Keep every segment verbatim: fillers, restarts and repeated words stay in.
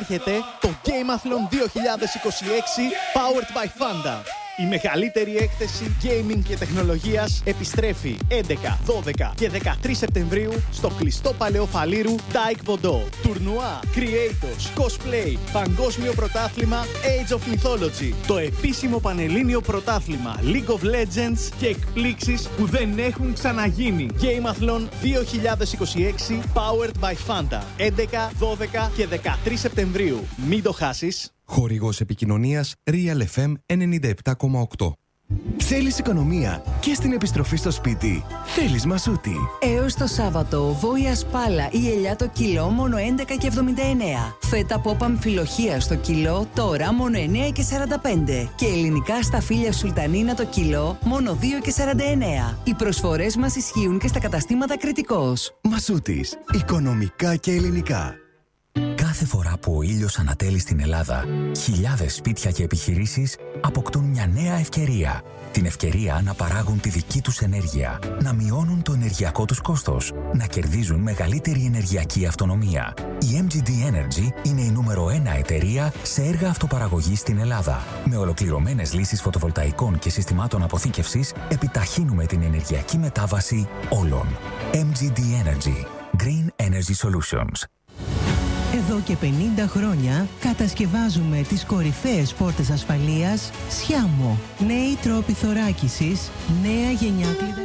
Έρχεται το Gameathlon δύο χιλιάδες είκοσι έξι Powered by Fanda. Η μεγαλύτερη έκθεση gaming και τεχνολογίας επιστρέφει έντεκα, δώδεκα και δεκατρείς Σεπτεμβρίου στο κλειστό Παλαιό Φαλήρου Taekwondo. Τουρνουά, creators, cosplay, παγκόσμιο πρωτάθλημα Age of Mythology, το επίσημο πανελλήνιο πρωτάθλημα League of Legends και εκπλήξεις που δεν έχουν ξαναγίνει. Gameathlon δύο χιλιάδες είκοσι έξι Powered by Fanda. έντεκα, δώδεκα και δεκατρείς Σεπτεμβρίου. Μην το χάσεις. Χορηγός επικοινωνίας Real εφ εμ ενενήντα επτά κόμμα οκτώ. Θέλεις οικονομία και στην επιστροφή στο σπίτι. Θέλεις Μασούτη. Έως το Σάββατο, βόηα σπάλα ή ελιά το κιλό μόνο έντεκα και εβδομήντα εννέα. Φέτα πόπα αμφιλοχεία στο κιλό τώρα μόνο εννέα και σαράντα πέντε. Και ελληνικά σταφύλια σουλτανίνα το κιλό μόνο δύο και σαράντα εννέα. Οι προσφορές μας ισχύουν και στα καταστήματα Κρητικός. Μασούτης. Οικονομικά και ελληνικά. Κάθε φορά που ο ήλιος ανατέλει στην Ελλάδα, χιλιάδες σπίτια και επιχειρήσεις αποκτούν μια νέα ευκαιρία. Την ευκαιρία να παράγουν τη δική τους ενέργεια, να μειώνουν το ενεργειακό τους κόστος, να κερδίζουν μεγαλύτερη ενεργειακή αυτονομία. Η εμ τζι ντι Energy είναι η νούμερο ένα εταιρεία σε έργα αυτοπαραγωγής στην Ελλάδα. Με ολοκληρωμένες λύσεις φωτοβολταϊκών και συστημάτων αποθήκευσης, επιταχύνουμε την ενεργειακή μετάβαση όλων. εμ τζι ντι Energy. Green Energy Solutions. Εδώ και πενήντα χρόνια κατασκευάζουμε τις κορυφαίες πόρτες ασφαλείας Sciamo. Νέοι τρόποι θωράκισης, νέα γενιά κλειδαρ...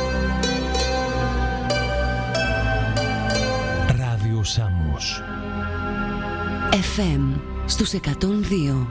Ράδιο Σάμος εφ εμ στους εκατόν δύο.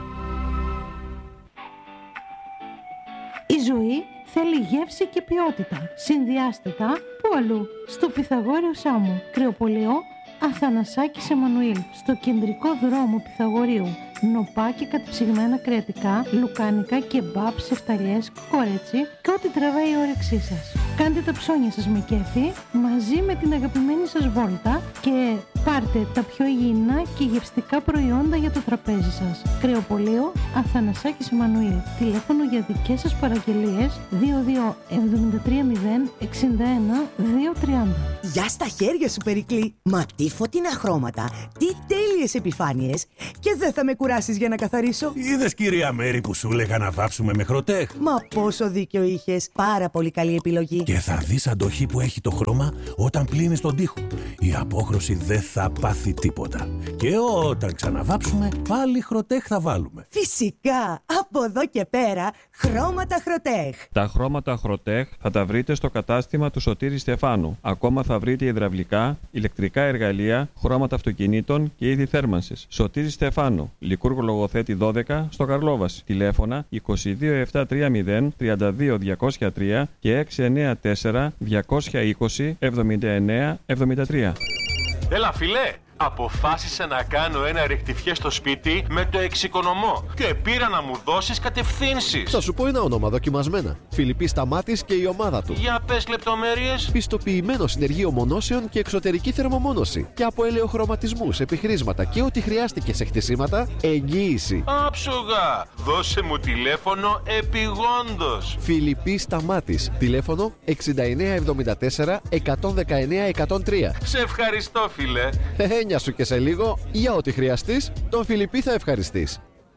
Η ζωή θέλει γεύση και ποιότητα. Συνδυάστε τα που αλλού. Στο Πυθαγόριο Σάμου, Κρεοπολείο Αθανασάκης Εμμανουήλ, στο κεντρικό δρόμο Πυθαγορείου. Νοπά και κατεψυγμένα κρεατικά, λουκάνικα, κεμπάπ, σεφταλιές, κορέτσι και ό,τι τραβάει η όρεξή σας. Κάντε τα ψώνια σας με κέφι μαζί με την αγαπημένη σας βόλτα και πάρτε τα πιο υγιεινά και γευστικά προϊόντα για το τραπέζι σας. Κρεοπολείο Αθανασάκης Εμμανουήλ. Τηλέφωνο για δικές σας παραγγελίες δύο δύο εβδομήντα τρία μηδέν εξήντα ένα δύο τριάντα. Γεια στα χέρια σου, Περικλή! Μα τι φωτεινά χρώματα, τι τέλειες επιφάνειες! Και δεν θα με κουράσεις για να καθαρίσω. Είδες, κυρία Μέρη, που σου έλεγα να βάψουμε με Χροτέχ. Μα πόσο δίκιο είχες. Πάρα πολύ καλή επιλογή. Και θα δεις αντοχή που έχει το χρώμα όταν πλύνεις τον τοίχο. Η απόχρωση δεν θα πάθει τίποτα. Και όταν ξαναβάψουμε, πάλι Χροτέχ θα βάλουμε. Φυσικά! Από εδώ και πέρα, χρώματα Χροτέχ. Τα χρώματα Χροτέχ θα τα βρείτε στο κατάστημα του Σωτήρη Στεφάνου. Ακόμα θα βρείτε υδραυλικά, ηλεκτρικά εργαλεία, χρώματα αυτοκινήτων και είδη θέρμανσης. Σωτήρη Στεφάνου, Λικούργο Λογοθέτη δώδεκα, στο Καρλόβαση. Τηλέφωνα είκοσι δύο επτακόσια τριάντα τριάντα δύο διακόσια τρία και έξι εννέα τέσσερα διακόσια είκοσι εβδομήντα εννέα εβδομήντα τρία. Έλα, φιλέ! Αποφάσισα να κάνω ένα ρεκτιφιέ στο σπίτι με το εξοικονομώ και πήρα να μου δώσεις κατευθύνσεις. Θα σου πω ένα όνομα δοκιμασμένα. Φιλιππής Σταμάτης και η ομάδα του. Για πες λεπτομέρειες. Πιστοποιημένο συνεργείο μονώσεων και εξωτερική θερμομόνωση. Και από ελαιοχρωματισμούς, επιχρήσματα και ό,τι χρειάστηκε σε χτισήματα, εγγύηση. Άψογα! Δώσε μου τηλέφωνο επιγόντως. Φιλιππής Σταμάτης. Τηλέφωνο εξήντα εννέα εβδομήντα τέσσερα εκατόν δεκαεννέα εκατόν τρία. Σε ευχαριστώ, φίλε. Έννοια σου και σε λίγο, για ό,τι χρειαστείς, τον Φιλιππή θα ευχαριστείς.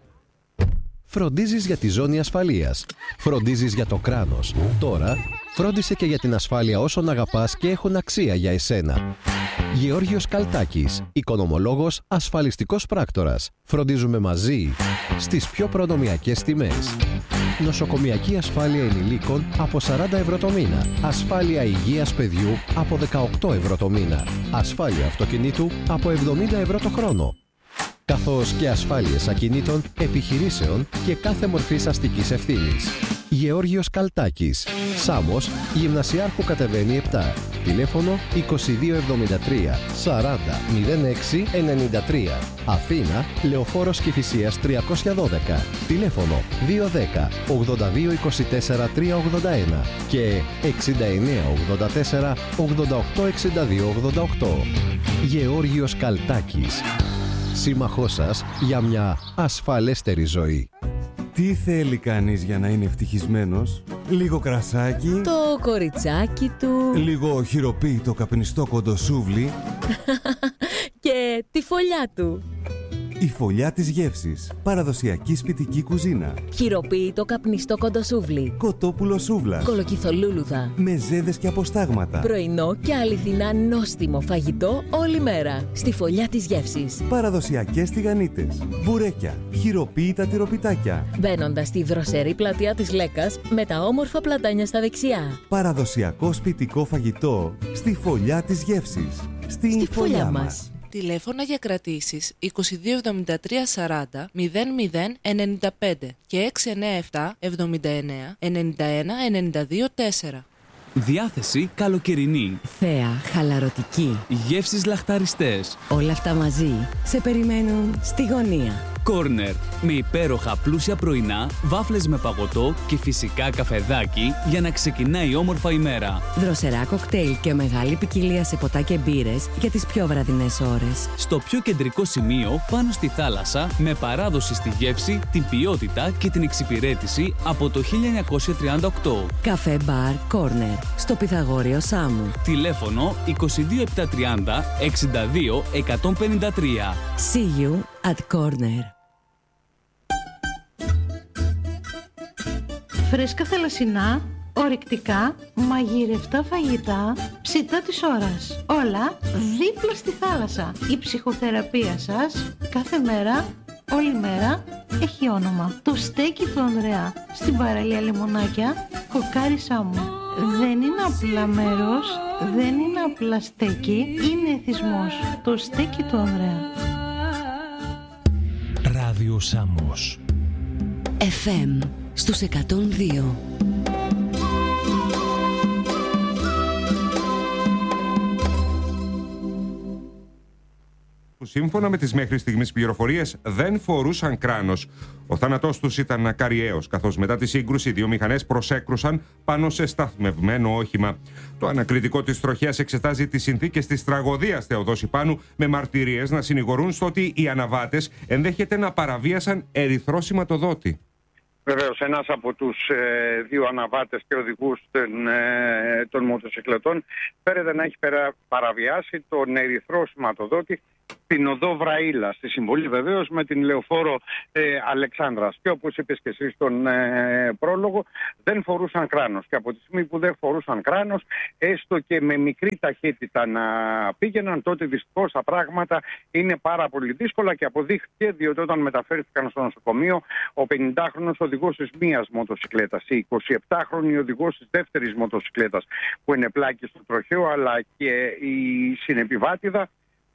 Φροντίζεις για τη ζώνη ασφαλείας. Φροντίζεις για το κράνος. Τώρα, φρόντισε και για την ασφάλεια όσων αγαπάς και έχουν αξία για εσένα. Γεώργιος Καλτάκης, οικονομολόγος, ασφαλιστικός πράκτορας. Φροντίζουμε μαζί στις πιο προνομιακές τιμές. Νοσοκομιακή ασφάλεια ενηλίκων από σαράντα ευρώ το μήνα. Ασφάλεια υγείας παιδιού από δεκαοκτώ ευρώ το μήνα. Ασφάλεια αυτοκινήτου από εβδομήντα ευρώ το χρόνο. Καθώς και ασφάλειες ακινήτων, επιχειρήσεων και κάθε μορφής αστικής ευθύνης. Γεώργιος Καλτάκης. Σάμος, Γυμνασιάρχου κατεβαίνει επτά. Τηλέφωνο είκοσι δύο εβδομήντα τρία σαράντα μηδέν έξι ενενήντα τρία. Αθήνα, Λεωφόρος Κηφισίας τριακόσια δώδεκα. Τηλέφωνο δύο ένα μηδέν ογδόντα δύο είκοσι τέσσερα τριακόσια ογδόντα ένα και εξήντα εννέα ογδόντα τέσσερα ογδόντα οκτώ εξήντα δύο ογδόντα οκτώ. Γεώργιος Καλτάκης. Σύμμαχός σας για μια ασφαλέστερη ζωή. Τι θέλει κανείς για να είναι ευτυχισμένος? Λίγο κρασάκι, το κοριτσάκι του, λίγο χειροποίητο καπνιστό κοντοσούβλι και τη φωλιά του. Η Φωλιά της Γεύσης. Παραδοσιακή σπιτική κουζίνα. Χειροποίητο καπνιστό κοντοσούβλι. Κοτόπουλο σούβλας. Κολοκυθολούλουδα. Μεζέδες και αποστάγματα. Πρωινό και αληθινά νόστιμο φαγητό όλη μέρα. Στη Φωλιά της Γεύσης. Παραδοσιακές τηγανίτες. Μπουρέκια. Χειροποίητα τυροπιτάκια. Μπαίνοντας στη δροσερή πλατεία της Λέκας με τα όμορφα πλατάνια στα δεξιά. Παραδοσιακό σπιτικό φαγητό στη Φωλιά της Γεύσης. Στην Στη Φωλιά Φωλιά μας. μας. Τηλέφωνα για κρατήσεις είκοσι δύο εβδομήντα τρία σαράντα μηδέν μηδέν ενενήντα πέντε και έξι εννιά επτά εβδομήντα εννέα ενενήντα ένα ενενήντα δύο τέσσερα. Διάθεση καλοκαιρινή. Θέα, χαλαρωτική. Γεύσεις λαχταριστές. Όλα αυτά μαζί σε περιμένουν στη γωνία. Κόρνερ. Με υπέροχα πλούσια πρωινά, βάφλες με παγωτό και φυσικά καφεδάκι για να ξεκινάει όμορφα η μέρα. Δροσερά κοκτέιλ και μεγάλη ποικιλία σε ποτά και μπύρες για τις πιο βραδινές ώρες. Στο πιο κεντρικό σημείο, πάνω στη θάλασσα, με παράδοση στη γεύση, την ποιότητα και την εξυπηρέτηση από το χίλια εννιακόσια τριάντα οκτώ. Καφέ Μπαρ Κόρνερ στο Πυθαγόριο Σάμου. Τηλέφωνο είκοσι δύο επτακόσια τριάντα εξήντα δύο εκατόν πενήντα τρία. See you at Corner. Φρέσκα θαλασσινά, ορεικτικά, μαγειρευτά φαγητά, ψητά της ώρας. Όλα δίπλα στη θάλασσα. Η ψυχοθεραπεία σας κάθε μέρα, όλη μέρα έχει όνομα. Το στέκι του Ανδρέα στην παραλία Λεμονάκια, Κοκάρι Σάμου. Δεν είναι απλά μέρος, δεν είναι απλά στέκι, είναι εθισμός. Το στέκι του Ανδρέα. Ράδιο Σάμος. εφ εμ στους εκατόν δύο. Που σύμφωνα με τις μέχρι στιγμής πληροφορίες δεν φορούσαν κράνος. Ο θάνατός τους ήταν ακαριαίος, καθώς μετά τη σύγκρουση οι δύο μηχανές προσέκρουσαν πάνω σε σταθμευμένο όχημα. Το ανακριτικό της τροχέας εξετάζει τις συνθήκες της τραγωδίας Θεοδόση Πάνου, με μαρτυρίες να συνηγορούν στο ότι οι αναβάτες ενδέχεται να παραβίασαν ερυθρό σηματοδότη. Βεβαίως, ένας από τους ε, δύο αναβάτες και οδηγούς των, ε, των μοτοσυκλετών φέρεται να έχει περα, παραβιάσει τον ερυθρό σηματοδότη στην οδό Βραήλα, στη συμβολή βεβαίως με την λεωφόρο ε, Αλεξάνδρας. Και όπως είπες και εσύ στον ε, πρόλογο, δεν φορούσαν κράνος. Και από τη στιγμή που δεν φορούσαν κράνος, έστω και με μικρή ταχύτητα να πήγαιναν, τότε δυστυχώς τα πράγματα είναι πάρα πολύ δύσκολα και αποδείχθηκε, διότι όταν μεταφέρθηκαν στο νοσοκομείο, ο πενηντάχρονος οδηγός της μίας μοτοσυκλέτας, η εικοσιεπτάχρονη οδηγός της δεύτερης μοτοσυκλέτας που είναι πλάκη στο τροχαίο, αλλά και η συνεπιβάτηδα,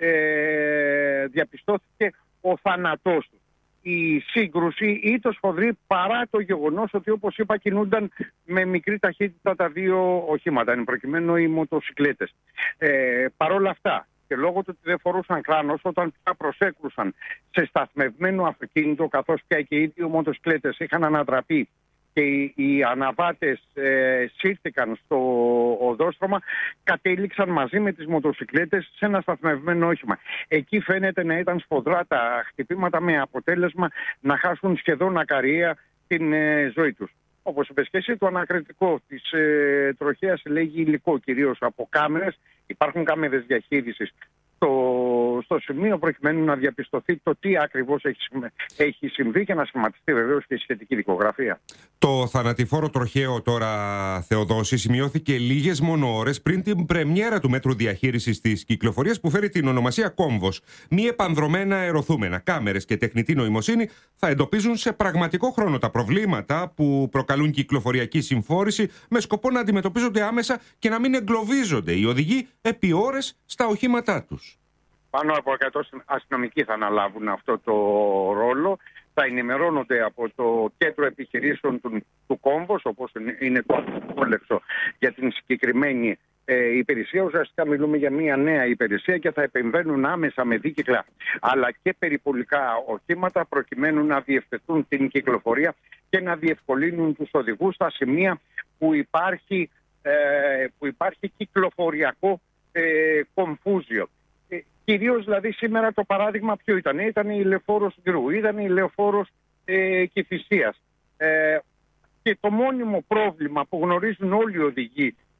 Ε, διαπιστώθηκε ο θάνατός του. Η σύγκρουση ήταν σφοδρή παρά το γεγονός ότι, όπως είπα, κινούνταν με μικρή ταχύτητα τα δύο οχήματα, εν προκειμένου οι μοτοσυκλέτες. Ε, Παρ' όλα αυτά, και λόγω του ότι δεν φορούσαν κράνος, όταν πια προσέκρουσαν σε σταθμευμένο αυτοκίνητο, καθώς πια και οι δύο μοτοσυκλέτες είχαν ανατραπεί και οι, οι αναβάτες ε, σύρθηκαν στο οδόστρωμα, κατέληξαν μαζί με τις μοτοσυκλέτες σε ένα σταθμευμένο όχημα. Εκεί φαίνεται να ήταν σφοδρά τα χτυπήματα, με αποτέλεσμα να χάσουν σχεδόν ακαριαία την ε, ζωή τους. Όπως είπες και εσύ, το ανακριτικό της ε, τροχέας λέγει υλικό, κυρίως από κάμερες. Υπάρχουν κάμερες διαχείρισης στο, στο σημείο, προκειμένου να διαπιστωθεί το τι ακριβώς έχει, έχει συμβεί και να σχηματιστεί βεβαίως και η σχετική δικογραφία. Το θανατηφόρο τροχαίο τώρα, Θεοδόση, σημειώθηκε λίγες μόνο ώρες πριν την πρεμιέρα του μέτρου διαχείρισης της κυκλοφορίας, που φέρει την ονομασία Κόμβος. Μη επανδρομένα αεροθούμενα, κάμερες και τεχνητή νοημοσύνη θα εντοπίζουν σε πραγματικό χρόνο τα προβλήματα που προκαλούν κυκλοφοριακή συμφόρηση, με σκοπό να αντιμετωπίζονται άμεσα και να μην εγκλωβίζονται οι οδηγοί επί ώρες στα οχήματά τους. Πάνω από εκατό αστυνομικοί θα αναλάβουν αυτό το ρόλο. Θα ενημερώνονται από το κέντρο επιχειρήσεων του, του Κόμβος, όπως είναι το απόλεξο για την συγκεκριμένη ε, υπηρεσία. Ουσιαστικά μιλούμε για μια νέα υπηρεσία και θα επεμβαίνουν άμεσα με δίκυκλα αλλά και περιπολικά οχήματα, προκειμένου να διευθετούν την κυκλοφορία και να διευκολύνουν τους οδηγούς στα σημεία που υπάρχει, ε, που υπάρχει κυκλοφοριακό ε, κομφούζιο. Κυρίως δηλαδή σήμερα το παράδειγμα ποιο ήταν? Ήταν η λεωφόρος Γκρού, ήταν η λεωφόρος ε, Κηφισίας. Ε, και το μόνιμο πρόβλημα που γνωρίζουν όλοι οι οδηγοί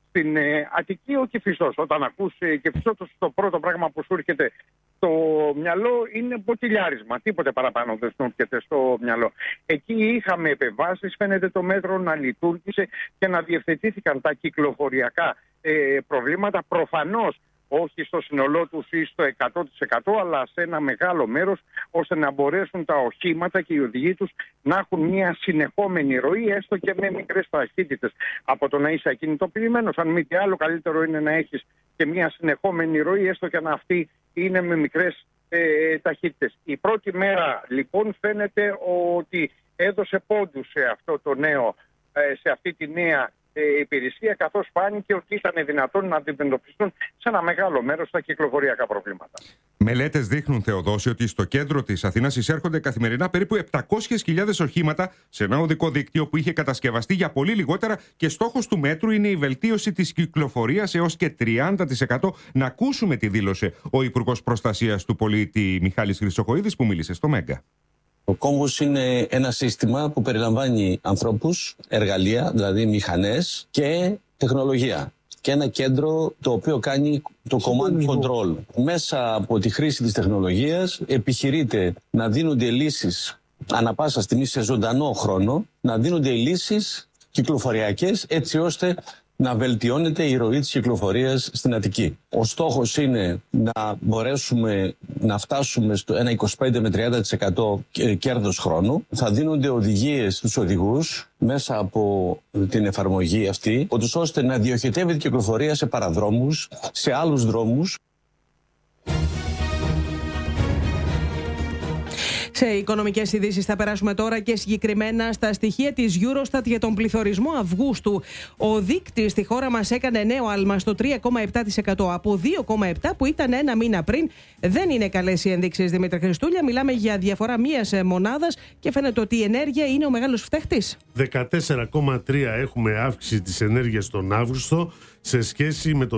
Στην ε, Αττική ο Κηφισός. Όταν ακούς ε, Κηφισό, το, το πρώτο πράγμα που σου έρχεται στο μυαλό είναι μποτιλιάρισμα. Τίποτε παραπάνω δεν σου έρχεται στο μυαλό. Εκεί είχαμε επεμβάσεις, φαίνεται το μέτρο να λειτουργήσε και να διευθετήθηκαν τα κυκλοφοριακά ε, προβλήματα. Προφανώς όχι στο σύνολό τους ή στο εκατό τοις εκατό, αλλά σε ένα μεγάλο μέρος, ώστε να μπορέσουν τα οχήματα και οι οδηγοί τους να έχουν μια συνεχόμενη ροή, έστω και με μικρές ταχύτητες. Από το να είσαι ακινητοποιημένος, αν μη τι άλλο, καλύτερο είναι να έχεις και μια συνεχόμενη ροή, έστω και να αυτή είναι με μικρές ε, ταχύτητες. Η πρώτη μέρα, λοιπόν, φαίνεται ότι έδωσε πόντους σε αυτό το νέο, ε, σε αυτή τη νέα υπηρεσία, καθώς φάνηκε ότι ήταν δυνατόν να αντιμετωπιστούν σε ένα μεγάλο μέρος τα κυκλοφοριακά προβλήματα. Μελέτες δείχνουν, Θεοδόση, ότι στο κέντρο της Αθήνας εισέρχονται καθημερινά περίπου επτακόσιες χιλιάδες οχήματα σε ένα οδικό δίκτυο που είχε κατασκευαστεί για πολύ λιγότερα και στόχος του μέτρου είναι η βελτίωση της κυκλοφορίας έως και τριάντα τοις εκατό. Να ακούσουμε τι δήλωσε ο Υπουργός Προστασίας του Πολίτη Μιχάλης Χρυσοχοΐδης που μίλησε στο Μέγκα. Ο κόμβος είναι ένα σύστημα που περιλαμβάνει ανθρώπους, εργαλεία, δηλαδή μηχανές και τεχνολογία. Και ένα κέντρο το οποίο κάνει το command control. Μέσα από τη χρήση της τεχνολογίας επιχειρείται να δίνονται λύσεις ανά πάσα στιγμή σε ζωντανό χρόνο, να δίνονται λύσεις κυκλοφοριακές έτσι ώστε να βελτιώνεται η ροή της κυκλοφορίας στην Αττική. Ο στόχος είναι να μπορέσουμε να φτάσουμε στο ένα είκοσι πέντε με τριάντα τοις εκατό κέρδος χρόνου. Θα δίνονται οδηγίες στους οδηγούς μέσα από την εφαρμογή αυτή, ώστε να διοχετεύεται η κυκλοφορία σε παραδρόμους, σε άλλους δρόμους. Σε οικονομικές ειδήσεις θα περάσουμε τώρα και συγκεκριμένα στα στοιχεία της Eurostat για τον πληθωρισμό Αυγούστου. Ο δείκτης στη χώρα μας έκανε νέο άλμα στο τρία κόμμα επτά τοις εκατό από δύο κόμμα επτά τοις εκατό που ήταν ένα μήνα πριν. Δεν είναι καλές οι ενδείξεις, Δημήτρη Χριστούλια. Μιλάμε για διαφορά μίας μονάδας και φαίνεται ότι η ενέργεια είναι ο μεγάλος φταίχτης. δεκατέσσερα κόμμα τρία έχουμε αύξηση της ενέργειας τον Αύγουστο σε σχέση με το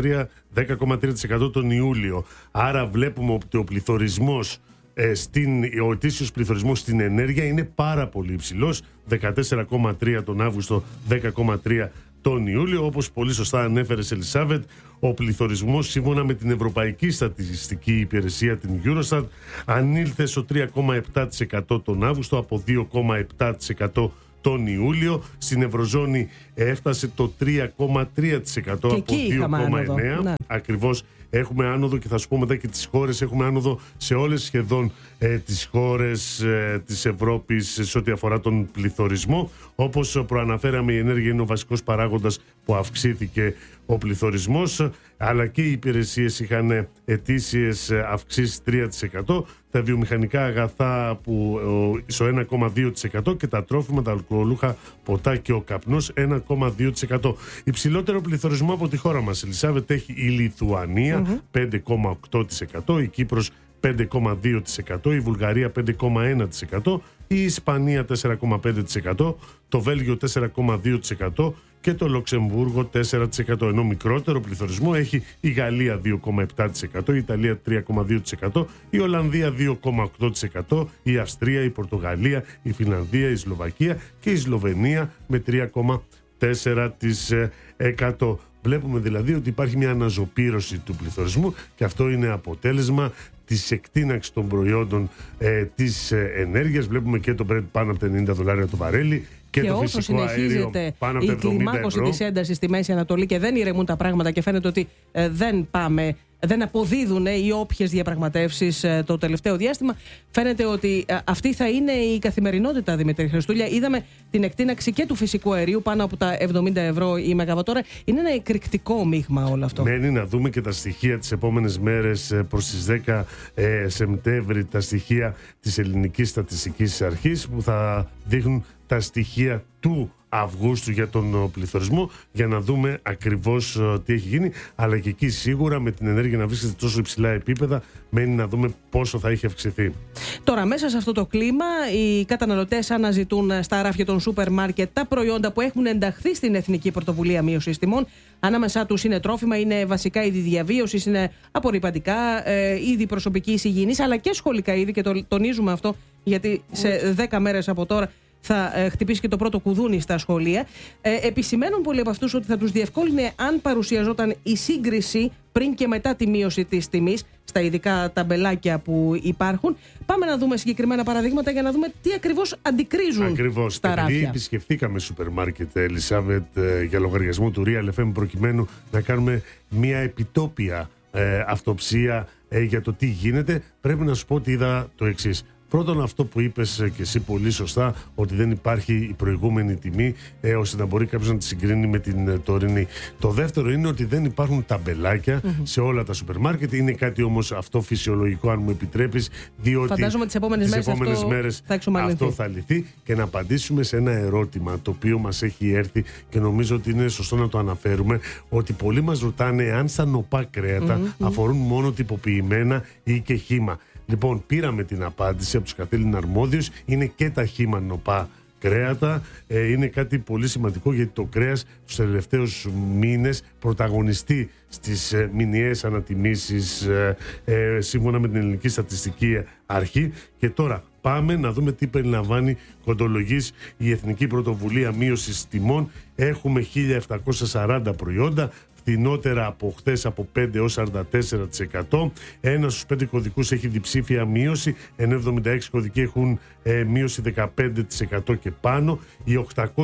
δέκα κόμμα τρία τοις εκατό τον Ιούλιο. Άρα βλέπουμε ότι ο πληθωρισμός Ε, στην, ο ετήσιος πληθωρισμός στην ενέργεια είναι πάρα πολύ υψηλός, δεκατέσσερα κόμμα τρία τον Αύγουστο, δέκα κόμμα τρία τον Ιούλιο. Όπως πολύ σωστά ανέφερες, Ελισάβετ, ο πληθωρισμός σύμφωνα με την Ευρωπαϊκή Στατιστική Υπηρεσία, την Eurostat, ανήλθε στο τρία κόμμα επτά τοις εκατό τον Αύγουστο από δύο κόμμα επτά τοις εκατό τον Ιούλιο. Στην Ευρωζώνη έφτασε το τρία κόμμα τρία τοις εκατό από δύο κόμμα εννέα τοις εκατό. Ναι. Ακριβώς έχουμε άνοδο και θα σου πω μετά και τις χώρες. Έχουμε άνοδο σε όλες σχεδόν ε, τις χώρες ε, της Ευρώπης σε ό,τι αφορά τον πληθωρισμό. Όπως προαναφέραμε, η ενέργεια είναι ο βασικός παράγοντας που αυξήθηκε ο πληθωρισμός, αλλά και οι υπηρεσίες είχαν ετήσιες αυξήσεις τρία τοις εκατό, τα βιομηχανικά αγαθά που στο ένα κόμμα δύο τοις εκατό και τα τρόφιμα, τα αλκοολούχα ποτά και ο καπνός ένα κόμμα δύο τοις εκατό. Υψηλότερο πληθωρισμό από τη χώρα μας, Ελισάβετ, έχει η Λιθουανία mm-hmm. πέντε κόμμα οκτώ τοις εκατό, η Κύπρος πέντε κόμμα δύο τοις εκατό, η Βουλγαρία πέντε κόμμα ένα τοις εκατό, η Ισπανία τέσσερα κόμμα πέντε τοις εκατό, το Βέλγιο τέσσερα κόμμα δύο τοις εκατό και το Λουξεμβούργο τέσσερα τοις εκατό. Ενώ μικρότερο πληθωρισμό έχει η Γαλλία δύο κόμμα επτά τοις εκατό, η Ιταλία τρία κόμμα δύο τοις εκατό, η Ολλανδία δύο κόμμα οκτώ τοις εκατό, η Αυστρία, η Πορτογαλία, η Φινλανδία, η Σλοβακία και η Σλοβενία με τρία κόμμα τέσσερα τοις εκατό. Βλέπουμε δηλαδή ότι υπάρχει μια αναζωπήρωση του πληθωρισμού και αυτό είναι αποτέλεσμα της εκτείναξης των προϊόντων ε, της ε, ενέργειας. Βλέπουμε και το Brent πάνω από τα ενενήντα δολάρια το βαρέλι και, και το φυσικό αέριο πάνω από τα εβδομήντα ευρώ. Η κλιμάκωση της έντασης στη Μέση Ανατολή και δεν ηρεμούν τα πράγματα και φαίνεται ότι ε, δεν πάμε, δεν αποδίδουν οι όποιες διαπραγματεύσεις ε, το τελευταίο διάστημα. Φαίνεται ότι ε, αυτή θα είναι η καθημερινότητα, Δημήτρη Χριστούλια. Είδαμε την εκτείναξη και του φυσικού αερίου πάνω από τα εβδομήντα ευρώ η μεγαβατόρα. Είναι ένα εκρηκτικό μείγμα όλο αυτό. Μένει να δούμε και τα στοιχεία τις επόμενες μέρες προς τις δέκα ε, Σεπτέμβρη, τα στοιχεία της Ελληνικής Στατιστικής Αρχής που θα δείχνουν τα στοιχεία του Αυγούστου για τον πληθωρισμό, για να δούμε ακριβώς τι έχει γίνει. Αλλά και εκεί σίγουρα με την ενέργεια να βρίσκεται τόσο υψηλά επίπεδα, μένει να δούμε πόσο θα έχει αυξηθεί. Τώρα, μέσα σε αυτό το κλίμα, οι καταναλωτές αναζητούν στα ράφια των σούπερ μάρκετ τα προϊόντα που έχουν ενταχθεί στην Εθνική Πρωτοβουλία Μείωσης Τιμών. Ανάμεσά τους είναι τρόφιμα, είναι βασικά είδη διαβίωσης, είναι απορρυπαντικά, ε, είδη προσωπικής υγιεινής, αλλά και σχολικά είδη, και το τονίζουμε αυτό γιατί σε δέκα μέρες από τώρα θα ε, χτυπήσει και το πρώτο κουδούνι στα σχολεία. Ε, επισημαίνουν πολλοί από αυτούς ότι θα τους διευκόλυνε αν παρουσιαζόταν η σύγκριση πριν και μετά τη μείωση της τιμής στα ειδικά ταμπελάκια που υπάρχουν. Πάμε να δούμε συγκεκριμένα παραδείγματα για να δούμε τι ακριβώς αντικρίζουν ακριβώς. στα ράφια. Επειδή επισκεφθήκαμε σούπερ μάρκετ, Ελισάβετ, για λογαριασμό του Real εφ εμ, προκειμένου να κάνουμε μια επιτόπια ε, αυτοψία ε, για το τι γίνεται, πρέπει να σου πω ότι είδα το εξής. Πρώτον, αυτό που είπες και εσύ πολύ σωστά, ότι δεν υπάρχει η προηγούμενη τιμή, ε, ώστε να μπορεί κάποιος να τη συγκρίνει με την ε, τωρινή. Το δεύτερο είναι ότι δεν υπάρχουν ταμπελάκια mm-hmm. σε όλα τα σούπερ μάρκετ. Είναι κάτι όμως αυτό φυσιολογικό, αν μου επιτρέπεις, διότι φαντάζομαι τις επόμενες, τις μέρες, επόμενες αυτό μέρες θα αυτό θα λυθεί. Και να απαντήσουμε σε ένα ερώτημα το οποίο μας έχει έρθει και νομίζω ότι είναι σωστό να το αναφέρουμε, ότι πολλοί μας ρωτάνε αν στα νοπά κρέατα mm-hmm. αφορούν μόνο τυποποιημένα ή και χύμα. Λοιπόν, πήραμε την απάντηση από τους καθήλυνα αρμόδιους. Είναι και τα χύμα νοπά κρέατα. Ε, είναι κάτι πολύ σημαντικό, γιατί το κρέας τους τελευταίους μήνες πρωταγωνιστεί στις ε, μηνιαίες ανατιμήσεις ε, ε, σύμφωνα με την Ελληνική Στατιστική Αρχή. Και τώρα πάμε να δούμε τι περιλαμβάνει κοντολογής η Εθνική Πρωτοβουλία Μείωσης Τιμών. Έχουμε χίλια επτακόσια σαράντα προϊόντα, φθηνότερα από χθες από πέντε έως σαράντα τέσσερα τοις εκατό. Ένα στους πέντε κωδικούς έχει διψήφια μείωση, ενώ εβδομήντα έξι κωδικοί έχουν ε, μείωση δεκαπέντε τοις εκατό και πάνω. Οι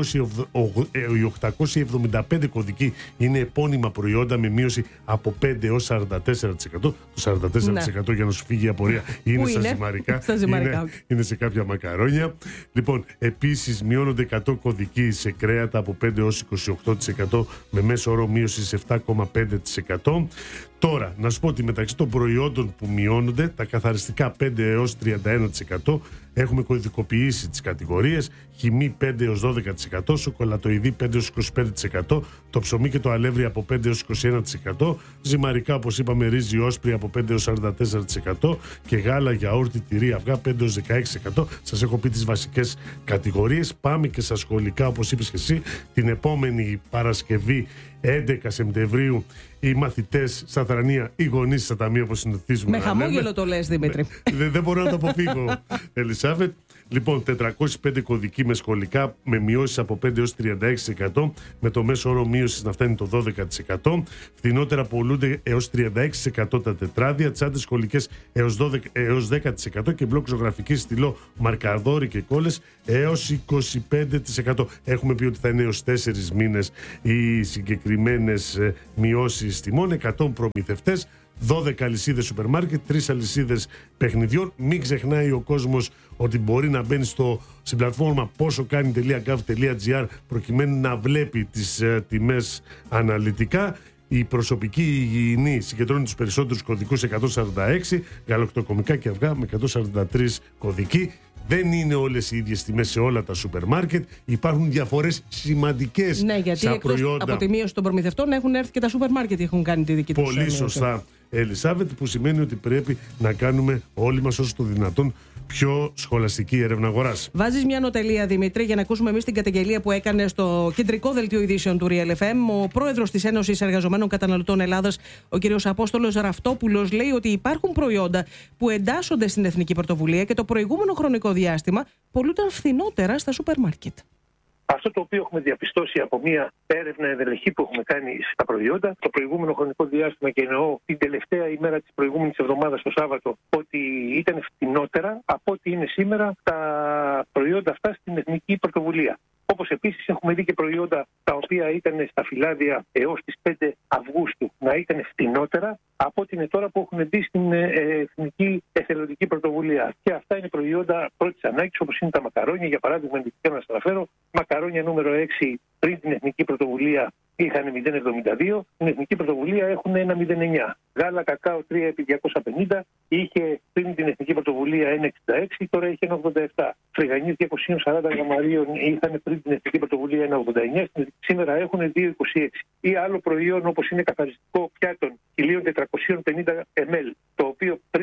οκτακόσιοι εβδομήντα πέντε κωδικοί είναι επώνυμα προϊόντα με μείωση από πέντε έως σαράντα τέσσερα τοις εκατό. Το σαράντα τέσσερα τοις εκατό, ναι, για να σου φύγει η απορία, είναι στα ζυμαρικά. Στα ζυμαρικά. Είναι, είναι σε κάποια μακαρόνια. Λοιπόν, επίσης μειώνονται εκατό κωδικοί σε κρέατα από πέντε έως είκοσι οκτώ τοις εκατό με μέσο όρο μείωση σε επτά κόμμα πέντε τοις εκατό. Τώρα, να σου πω ότι μεταξύ των προϊόντων που μειώνονται, τα καθαριστικά πέντε έως τριάντα ένα τοις εκατό, έχουμε κωδικοποιήσει τις κατηγορίες, χυμή πέντε έως δώδεκα τοις εκατό, σοκολατοειδή πέντε έως είκοσι πέντε τοις εκατό, το ψωμί και το αλεύρι από πέντε έως είκοσι ένα τοις εκατό, ζυμαρικά, όπως είπαμε, ρύζι όσπρι από πέντε έως σαράντα τέσσερα τοις εκατό και γάλα, γιαούρτι, τυρί, αυγά πέντε έως δεκαέξι τοις εκατό. Σας έχω πει τις βασικές κατηγορίες. Πάμε και στα σχολικά, όπως είπες και εσύ, την επόμενη Παρασκευή έντεκα Σεπτεμβρίου οι μαθητές στα Θρανία, οι γονείς στα ταμεία, όπως συνηθίζουμε. Με χαμόγελο το λες, Δημήτρη. Δεν, δεν μπορώ να το αποφύγω, Ελισάβετ. Λοιπόν, τετρακόσιοι πέντε κωδικοί με σχολικά με μειώσεις από πέντε έως τριάντα έξι τοις εκατό, με το μέσο όρο μείωσης να φτάνει το δώδεκα τοις εκατό. Φθηνότερα πολλούνται έως τριάντα έξι τοις εκατό τα τετράδια, τσάντες σχολικές έως, δώδεκα, έως δέκα τοις εκατό και μπλοκ ζωγραφικής στυλό μαρκαδόρι και κόλλες έως είκοσι πέντε τοις εκατό. Έχουμε πει ότι θα είναι έως τέσσερις μήνες οι συγκεκριμένες μειώσεις τιμών, εκατό προμηθευτές, δώδεκα αλυσίδες σούπερ μάρκετ, τρεις αλυσίδες παιχνιδιών. Μην ξεχνάει ο κόσμος ότι μπορεί να μπαίνει στο, στην πλατφόρμα πόσο κάνει.gov.gr προκειμένου να βλέπει τις ε, τιμές αναλυτικά. Η προσωπική υγιεινή συγκεντρώνει τους περισσότερους κωδικούς, εκατόν σαράντα έξι, γαλακτοκομικά και αυγά με εκατόν σαράντα τρεις κωδικοί. Δεν είναι όλες οι ίδιες τιμές σε όλα τα σούπερ μάρκετ. Υπάρχουν διαφορές σημαντικές, ναι, γιατί στα προϊόντα. Από τη μείωση των προμηθευτών έχουν έρθει και τα σούπερ μάρκετ, έχουν κάνει τη δική τους. Πολύ σωστά, Ελισάβετ, που σημαίνει ότι πρέπει να κάνουμε όλοι μας όσο το δυνατόν πιο σχολαστική έρευνα αγοράς. Βάζεις μια νοτελεία, Δημήτρη, για να ακούσουμε εμείς την καταγγελία που έκανε στο κεντρικό δελτίο ειδήσεων του Real εφ εμ ο πρόεδρος της Ένωσης Εργαζομένων Καταναλωτών Ελλάδας, ο κ. Απόστολος Ραφτόπουλος, λέει ότι υπάρχουν προϊόντα που εντάσσονται στην Εθνική Πρωτοβουλία και το προηγούμενο χρονικό διάστημα πολλούνταν φθηνότερα στα σούπερ μάρκετ. Αυτό το οποίο έχουμε διαπιστώσει από μια έρευνα ενδελεχή που έχουμε κάνει στα προϊόντα το προηγούμενο χρονικό διάστημα, και εννοώ την τελευταία ημέρα της προηγούμενης εβδομάδας, το Σάββατο, ότι ήταν φτηνότερα από ό,τι είναι σήμερα τα προϊόντα αυτά στην Εθνική Πρωτοβουλία. Όπως επίσης έχουμε δει και προϊόντα τα οποία ήταν στα φυλάδια έως τις πέντε Αυγούστου να ήταν φτηνότερα από ό,τι είναι τώρα που έχουν μπει στην Εθνική Εθελοντική Πρωτοβουλία. Και αυτά είναι προϊόντα πρώτης ανάγκης, όπως είναι τα μακαρόνια. Για παράδειγμα, ενδεικτικά να σας αναφέρω, μακαρόνια νούμερο έξι πριν την Εθνική Πρωτοβουλία είχαν μηδέν κόμμα εβδομήντα δύο, στην Εθνική Πρωτοβουλία έχουν ένα κόμμα μηδέν εννιά. Γάλα κακάο τρία επί διακόσια πενήντα είχε πριν την Εθνική Πρωτοβουλία ένα κόμμα εξήντα έξι, τώρα έχει ένα κόμμα ογδόντα επτά. Φρυγανίες διακόσια σαράντα γραμμαρίων είχαν πριν την Εθνική Πρωτοβουλία ένα κόμμα ογδόντα εννιά, σήμερα έχουν δύο κόμμα είκοσι έξι. Ή άλλο προϊόν όπως είναι καθαριστικό πιάτων χίλια τετρακόσια πενήντα μιλιλίτρα, το οποίο πριν την Πρωτοβουλία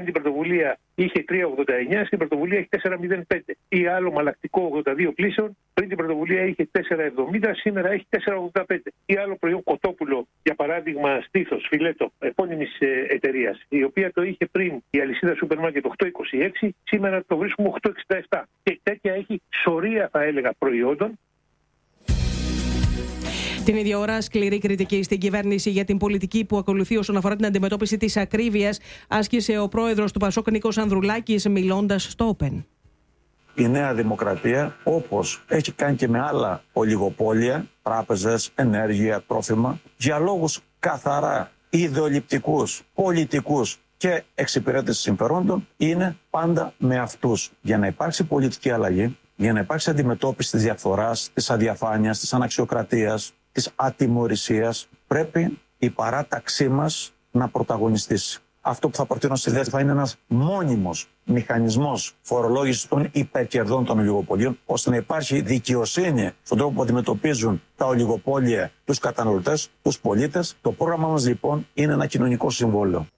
πρωτοβουλία είχε τρία ογδόντα εννιά, στην πρωτοβουλία έχει τέσσερα μηδέν πέντε. Ή άλλο μαλακτικό ογδόντα δύο πλήσεων, πριν την πρωτοβουλία είχε τέσσερα εβδομήντα, σήμερα έχει τέσσερα ογδόντα πέντε. Ή άλλο προϊόν κοτόπουλο, για παράδειγμα στήθος, φιλέτο, επώνυμης εταιρείας, η οποία το είχε πριν η αλυσίδα σούπερ μάρκετ οκτώ είκοσι έξι, σήμερα το βρίσκουμε οκτώ εξήντα επτά. Και τέτοια έχει σωρία, θα έλεγα, προϊόντων. Την ίδια ώρα, σκληρή κριτική στην κυβέρνηση για την πολιτική που ακολουθεί όσον αφορά την αντιμετώπιση της ακρίβειας άσκησε ο πρόεδρος του Πασόκ Νίκος Ανδρουλάκης, μιλώντας στο Open. Η Νέα Δημοκρατία, όπως έχει κάνει και με άλλα ολιγοπόλια, τράπεζες, ενέργεια, τρόφιμα, για λόγους καθαρά ιδεολειπτικούς, πολιτικούς και εξυπηρέτηση συμφερόντων, είναι πάντα με αυτούς. Για να υπάρξει πολιτική αλλαγή, για να υπάρξει αντιμετώπιση της διαφθοράς, της αδιαφάνειας, της αναξιοκρατίας, της ατιμωρησίας, πρέπει η παράταξή μας να πρωταγωνιστήσει. Αυτό που θα προτείνω στη δεύτερη θα είναι ένας μόνιμος μηχανισμός φορολόγησης των υπερκερδών των ολιγοπολίων, ώστε να υπάρχει δικαιοσύνη στον τρόπο που αντιμετωπίζουν τα ολιγοπόλια τους καταναλωτές, τους πολίτες. Το πρόγραμμα μας λοιπόν είναι ένα κοινωνικό συμβόλαιο.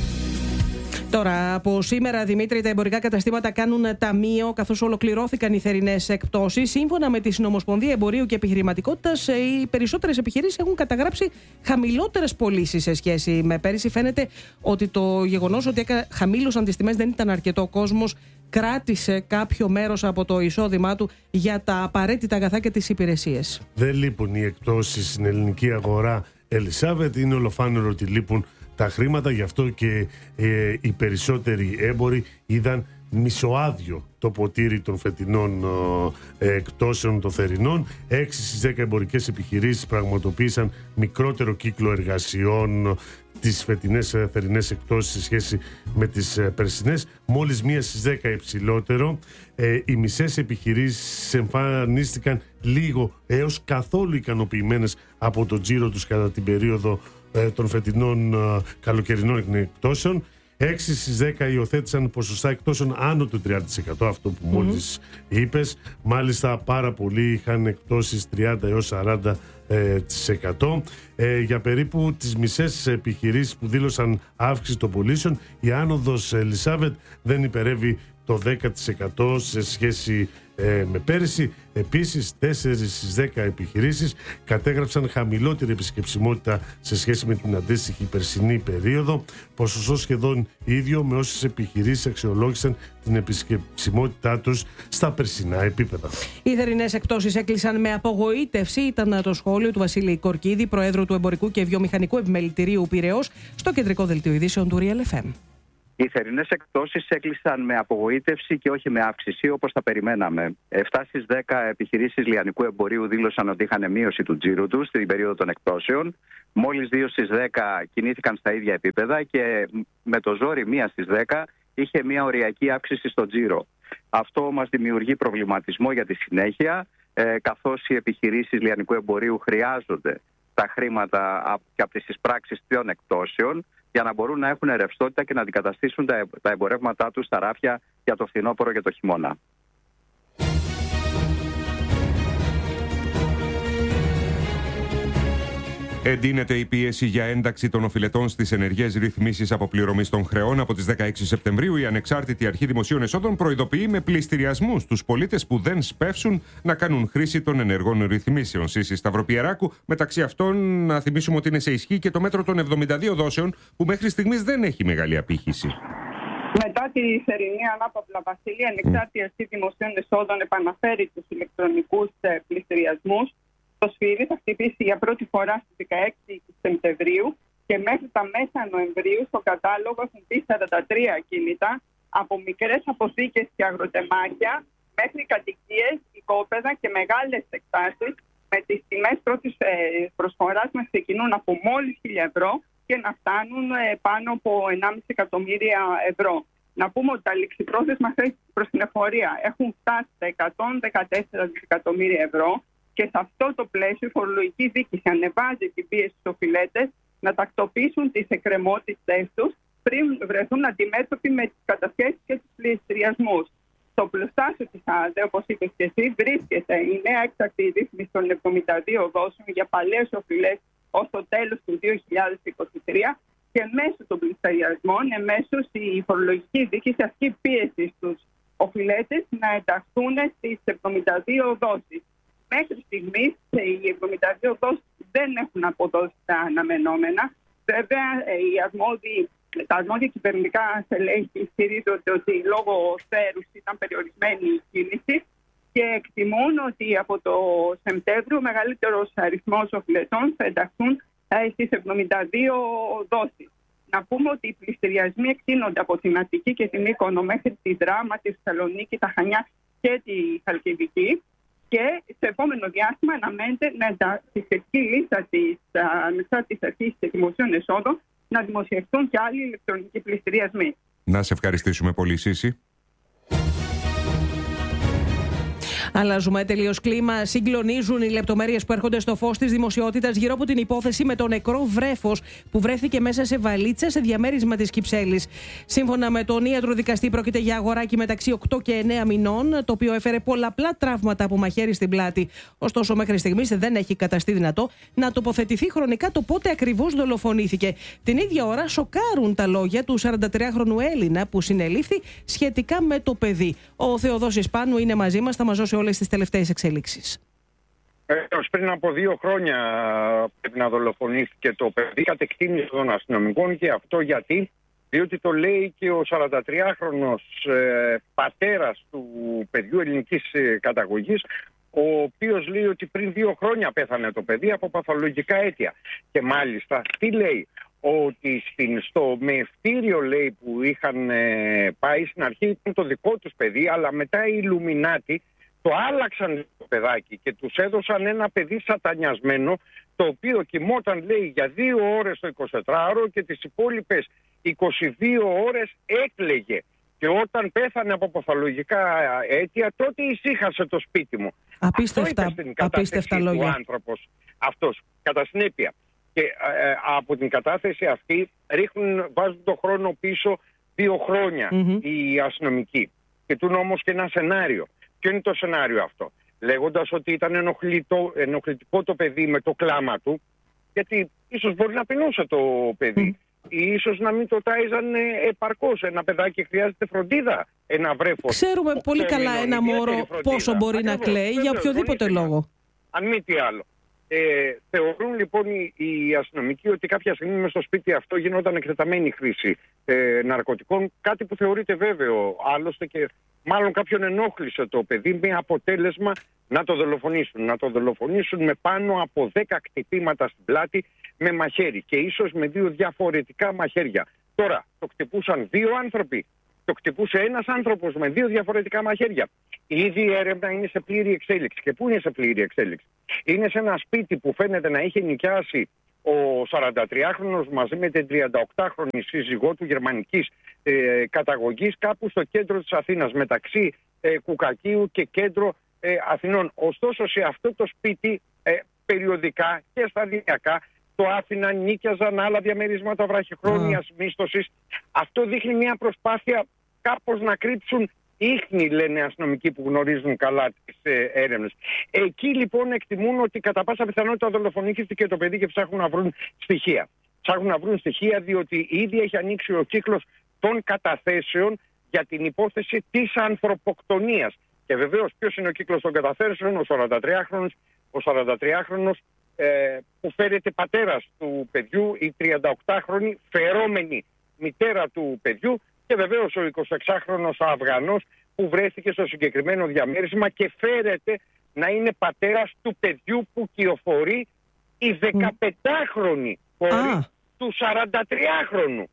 Τώρα, από σήμερα, Δημήτρη, τα εμπορικά καταστήματα κάνουν ταμείο, καθώς ολοκληρώθηκαν οι θερινές εκπτώσεις. Σύμφωνα με τη Συνομοσπονδία Εμπορίου και Επιχειρηματικότητας, οι περισσότερες επιχειρήσεις έχουν καταγράψει χαμηλότερες πωλήσεις σε σχέση με πέρυσι. Φαίνεται ότι το γεγονός ότι χαμήλωσαν τις τιμές δεν ήταν αρκετό. Ο κόσμος κράτησε κάποιο μέρος από το εισόδημά του για τα απαραίτητα αγαθά και τις υπηρεσίες. Δεν λείπουν οι εκπτώσεις στην ελληνική αγορά, Ελισάβετ. Είναι ολοφάνερο ότι λείπουν τα χρήματα, γι' αυτό και ε, οι περισσότεροι έμποροι είδαν μισοάδιο το ποτήρι των φετινών ε, εκπτώσεων των θερινών. έξι στις δέκα εμπορικές επιχειρήσεις πραγματοποίησαν μικρότερο κύκλο εργασιών τις φετινές ε, θερινές εκπτώσεις σε σχέση με τις ε, περσινές. Μόλις μία στις δέκα υψηλότερο. Ε, οι μισές επιχειρήσεις εμφανίστηκαν λίγο έως καθόλου ικανοποιημένες από το τζίρο τους κατά την περίοδο των φετινών uh, καλοκαιρινών εκπτώσεων. έξι στις δέκα υιοθέτησαν ποσοστά εκπτώσεων άνω του τριάντα τοις εκατό, αυτό που mm-hmm. μόλις είπες. Μάλιστα πάρα πολλοί είχαν εκπτώσεις τριάντα έως σαράντα τοις εκατό. Ε, για περίπου τις μισές επιχειρήσεις που δήλωσαν αύξηση των πωλήσεων, η άνοδος, Ελισάβετ, δεν υπερεύει το δέκα τοις εκατό σε σχέση ε, με πέρυσι. Επίσης, τέσσερις στις δέκα επιχειρήσεις κατέγραψαν χαμηλότερη επισκεψιμότητα σε σχέση με την αντίστοιχη περσινή περίοδο. Ποσοστό σχεδόν ίδιο με όσες επιχειρήσεις αξιολόγησαν την επισκεψιμότητά τους στα περσινά επίπεδα. Οι θερινές εκπτώσεις έκλεισαν με απογοήτευση, ήταν το σχόλιο του Βασίλη Κορκίδη, Προέδρου του Εμπορικού και Βιομηχανικού Επιμελητηρίου Πειραιώς, στο κεντρικό δελτίο ειδήσεων του Real εφ εμ. Οι θερινές εκπτώσεις έκλεισαν με απογοήτευση και όχι με αύξηση, όπως τα περιμέναμε. επτά στις δέκα επιχειρήσεις λιανικού εμπορίου δήλωσαν ότι είχαν μείωση του τζίρου τους στην περίοδο των εκπτώσεων. Μόλις δύο στις δέκα κινήθηκαν στα ίδια επίπεδα και με το ζόρι μία στις δέκα είχε μια οριακή αύξηση στο τζίρο. Αυτό μας δημιουργεί προβληματισμό για τη συνέχεια, ε, καθώς οι επιχειρήσεις λιανικού εμπορίου χρειάζονται τα χρήματα από τις εισπράξεις των εκπτώσεων για να μπορούν να έχουν ρευστότητα και να αντικαταστήσουν τα εμπορεύματά τους στα ράφια για το φθινόπωρο και το χειμώνα. Εντείνεται η πίεση για ένταξη των οφειλετών στις ενεργές ρυθμίσεις αποπληρωμής των χρεών. Από τις δεκαέξι Σεπτεμβρίου, η Ανεξάρτητη Αρχή Δημοσίων Εσόδων προειδοποιεί με πληστηριασμούς τους πολίτες που δεν σπεύσουν να κάνουν χρήση των ενεργών ρυθμίσεων. Σύση Σταυροπιεράκου, μεταξύ αυτών, να θυμίσουμε ότι είναι σε ισχύ και το μέτρο των εβδομήντα δύο δόσεων, που μέχρι στιγμής δεν έχει μεγάλη απήχηση. Μετά τη θερινή ανάπαυλα, Βασίλη, η Ανεξάρτητη Αρχή Δημοσίων Εσόδων επαναφέρει τους ηλεκτρονικούς πληστηριασμούς. Το σφύρι θα χτυπήσει για πρώτη φορά στις δεκαέξι Σεπτεμβρίου και μέχρι τα μέσα Νοεμβρίου στο κατάλογο έχουν μπει σαράντα τρία ακίνητα, από μικρές αποθήκες και αγροτεμάκια μέχρι κατοικίες, οικόπεδα και μεγάλες εκτάσεις, με τις τιμές πρώτης προσφοράς να ξεκινούν από μόλις χίλια ευρώ και να φτάνουν πάνω από ενάμιση εκατομμύρια ευρώ. Να πούμε ότι τα ληξιπρόθεσμα θέσεις προς την εφορία έχουν φτάσει στα εκατόν δεκατέσσερα δισεκατομμύρια ευρώ. Και σε αυτό το πλαίσιο η φορολογική δίκηση ανεβάζει την πίεση στους οφειλέτες να τακτοποιήσουν τις εκκρεμότητες τους πριν βρεθούν αντιμέτωποι με τις κατασχέσεις και τους πληστηριασμούς. Στο πλουστάσιο της ΑΔΕ, όπως είπες και εσύ, βρίσκεται η νέα έκτακτη ρύθμιση των εβδομήντα δύο δόσεων για παλαιές οφειλές ως το τέλος του δύο χιλιάδες είκοσι τρία και μέσω των πληστηριασμών, εμέσως η φορολογική διοίκηση ασκεί πίεση στους οφειλέτες να ενταχθούν στις εβδομήντα δύο δόσεις. Μέχρι στιγμής οι εβδομήντα δύο δόσεις δεν έχουν αποδώσει τα αναμενόμενα. Βέβαια, οι αρμόδιοι, τα αρμόδια κυβερνητικά στελέχη ισχυρίζονται ότι λόγω θέρους ήταν περιορισμένη η κίνηση και εκτιμούν ότι από το Σεπτέμβριο ο μεγαλύτερος αριθμός οφειλετών θα ενταχθούν στις εβδομήντα δύο δόσεις. Να πούμε ότι οι πληστηριασμοί εκτείνονται από την Αττική και την Μύκονο μέχρι τη Δράμα, τη Θεσσαλονίκη, τα Χανιά και τη Χαλκιδική. Και σε επόμενο διάστημα αναμένεται να στη σχετική λίστα της Ανεξάρτητης Αρχής Δημοσίων Εσόδων να δημοσιευτούν και άλλοι ηλεκτρονικοί πληστηριασμοί. Να σε ευχαριστήσουμε πολύ, Σύση. Αλλάζουμε τελείως κλίμα. Συγκλονίζουν οι λεπτομέρειες που έρχονται στο φως της δημοσιότητας γύρω από την υπόθεση με το νεκρό βρέφος που βρέθηκε μέσα σε βαλίτσα σε διαμέρισμα της Κυψέλης. Σύμφωνα με τον ιατροδικαστή, πρόκειται για αγοράκι μεταξύ οκτώ και εννέα μηνών, το οποίο έφερε πολλαπλά τραύματα από μαχαίρι στην πλάτη. Ωστόσο, μέχρι στιγμής δεν έχει καταστεί δυνατό να τοποθετηθεί χρονικά το πότε ακριβώς δολοφονήθηκε. Την ίδια ώρα, σοκάρουν τα λόγια του σαραντατριάχρονου Έλληνα που συνελήφθη σχετικά με το παιδί. Ο Θεοδόσης Πάνου είναι μαζί μας, θα μας δώσει όλες τις τελευταίες εξελίξεις. Έως πριν από δύο χρόνια πρέπει να δολοφονήθηκε το παιδί κατ' εκτίμηση των αστυνομικών, και αυτό γιατί, διότι το λέει και ο σαραντατριάχρονος ε, πατέρας του παιδιού ελληνικής ε, καταγωγής, ο οποίος λέει ότι πριν δύο χρόνια πέθανε το παιδί από παθολογικά αίτια. Και μάλιστα τι λέει, ότι στην, στο μεευτήριο, λέει, που είχαν ε, πάει στην αρχή ήταν το δικό τους παιδί, αλλά μετά οι Ιλουμινάτοι το άλλαξαν το παιδάκι και τους έδωσαν ένα παιδί σατανιασμένο, το οποίο κοιμόταν, λέει, για δύο ώρες το εικοσιτετράωρο και τις υπόλοιπες είκοσι δύο ώρες έκλαιγε. Και όταν πέθανε από παθολογικά αίτια, τότε ησύχασε το σπίτι μου. Απίστευτα, Αυτό στην απίστευτα λόγια. Ο άνθρωπος αυτός, κατά συνέπεια. Και ε, από την κατάθεση αυτή ρίχνουν, βάζουν το χρόνο πίσω δύο χρόνια mm-hmm. οι αστυνομικοί. Κοιτούν όμως και ένα σενάριο. Ποιο είναι το σενάριο αυτό? Λέγοντας ότι ήταν ενοχλητό, ενοχλητικό το παιδί με το κλάμα του, γιατί ίσως μπορεί να πεινούσε το παιδί. Mm. Ή ίσως να μην το τάιζαν επαρκώς. Ένα παιδάκι χρειάζεται φροντίδα, ένα βρέφος. Ξέρουμε πολύ καλά ένα μωρό πόσο μπορεί Ακριβώς, να κλαίει για οποιοδήποτε λόγο. Αν μη τι άλλο. Ε, θεωρούν λοιπόν οι, οι αστυνομικοί ότι κάποια στιγμή μες στο σπίτι αυτό γινόταν εκτεταμένη χρήση ε, ναρκωτικών, κάτι που θεωρείται βέβαιο άλλωστε, και μάλλον κάποιον ενόχλησε το παιδί με αποτέλεσμα να το δολοφονήσουν. Να το δολοφονήσουν με πάνω από δέκα χτυπήματα στην πλάτη με μαχαίρι και ίσως με δύο διαφορετικά μαχαίρια. Τώρα, το χτυπούσαν δύο άνθρωποι. Το χτυπούσε ένας άνθρωπος με δύο διαφορετικά μαχαίρια. Ήδη η έρευνα είναι σε πλήρη εξέλιξη. Και πού είναι σε πλήρη εξέλιξη? Είναι σε ένα σπίτι που φαίνεται να είχε νοικιάσει ο σαραντατριάχρονος μαζί με την τριανταοκτάχρονη σύζυγό του γερμανικής ε, καταγωγής, κάπου στο κέντρο της Αθήνας, μεταξύ ε, Κουκακίου και κέντρο ε, Αθηνών. Ωστόσο, σε αυτό το σπίτι ε, περιοδικά και σταδιακά το άφηναν, νίκιαζαν άλλα διαμερίσματα βραχυχρόνιας mm. μίσθωσης. Αυτό δείχνει μια προσπάθεια κάπως να κρύψουν ίχνη, λένε αστυνομικοί που γνωρίζουν καλά τις ε, έρευνες. Εκεί λοιπόν εκτιμούν ότι κατά πάσα πιθανότητα δολοφονήθηκε το παιδί και ψάχνουν να βρουν στοιχεία. Ψάχνουν να βρουν στοιχεία διότι ήδη έχει ανοίξει ο κύκλος των καταθέσεων για την υπόθεση της ανθρωποκτονίας. Και βεβαίως ποιος είναι ο κύκλος των καταθέσεων? Ο σαραντατριάχρονος, ο σαραντατριάχρονος ε, που φέρεται πατέρας του παιδιού, η τριανταοκτάχρονη φερόμενη μητέρα του παιδιού, και βεβαίως ο εικοσιεξάχρονος Αφγανός που βρέθηκε στο συγκεκριμένο διαμέρισμα και φέρεται να είναι πατέρας του παιδιού που κυοφορεί η δεκαπεντάχρονη κόρη ah. του σαραντατριάχρονου,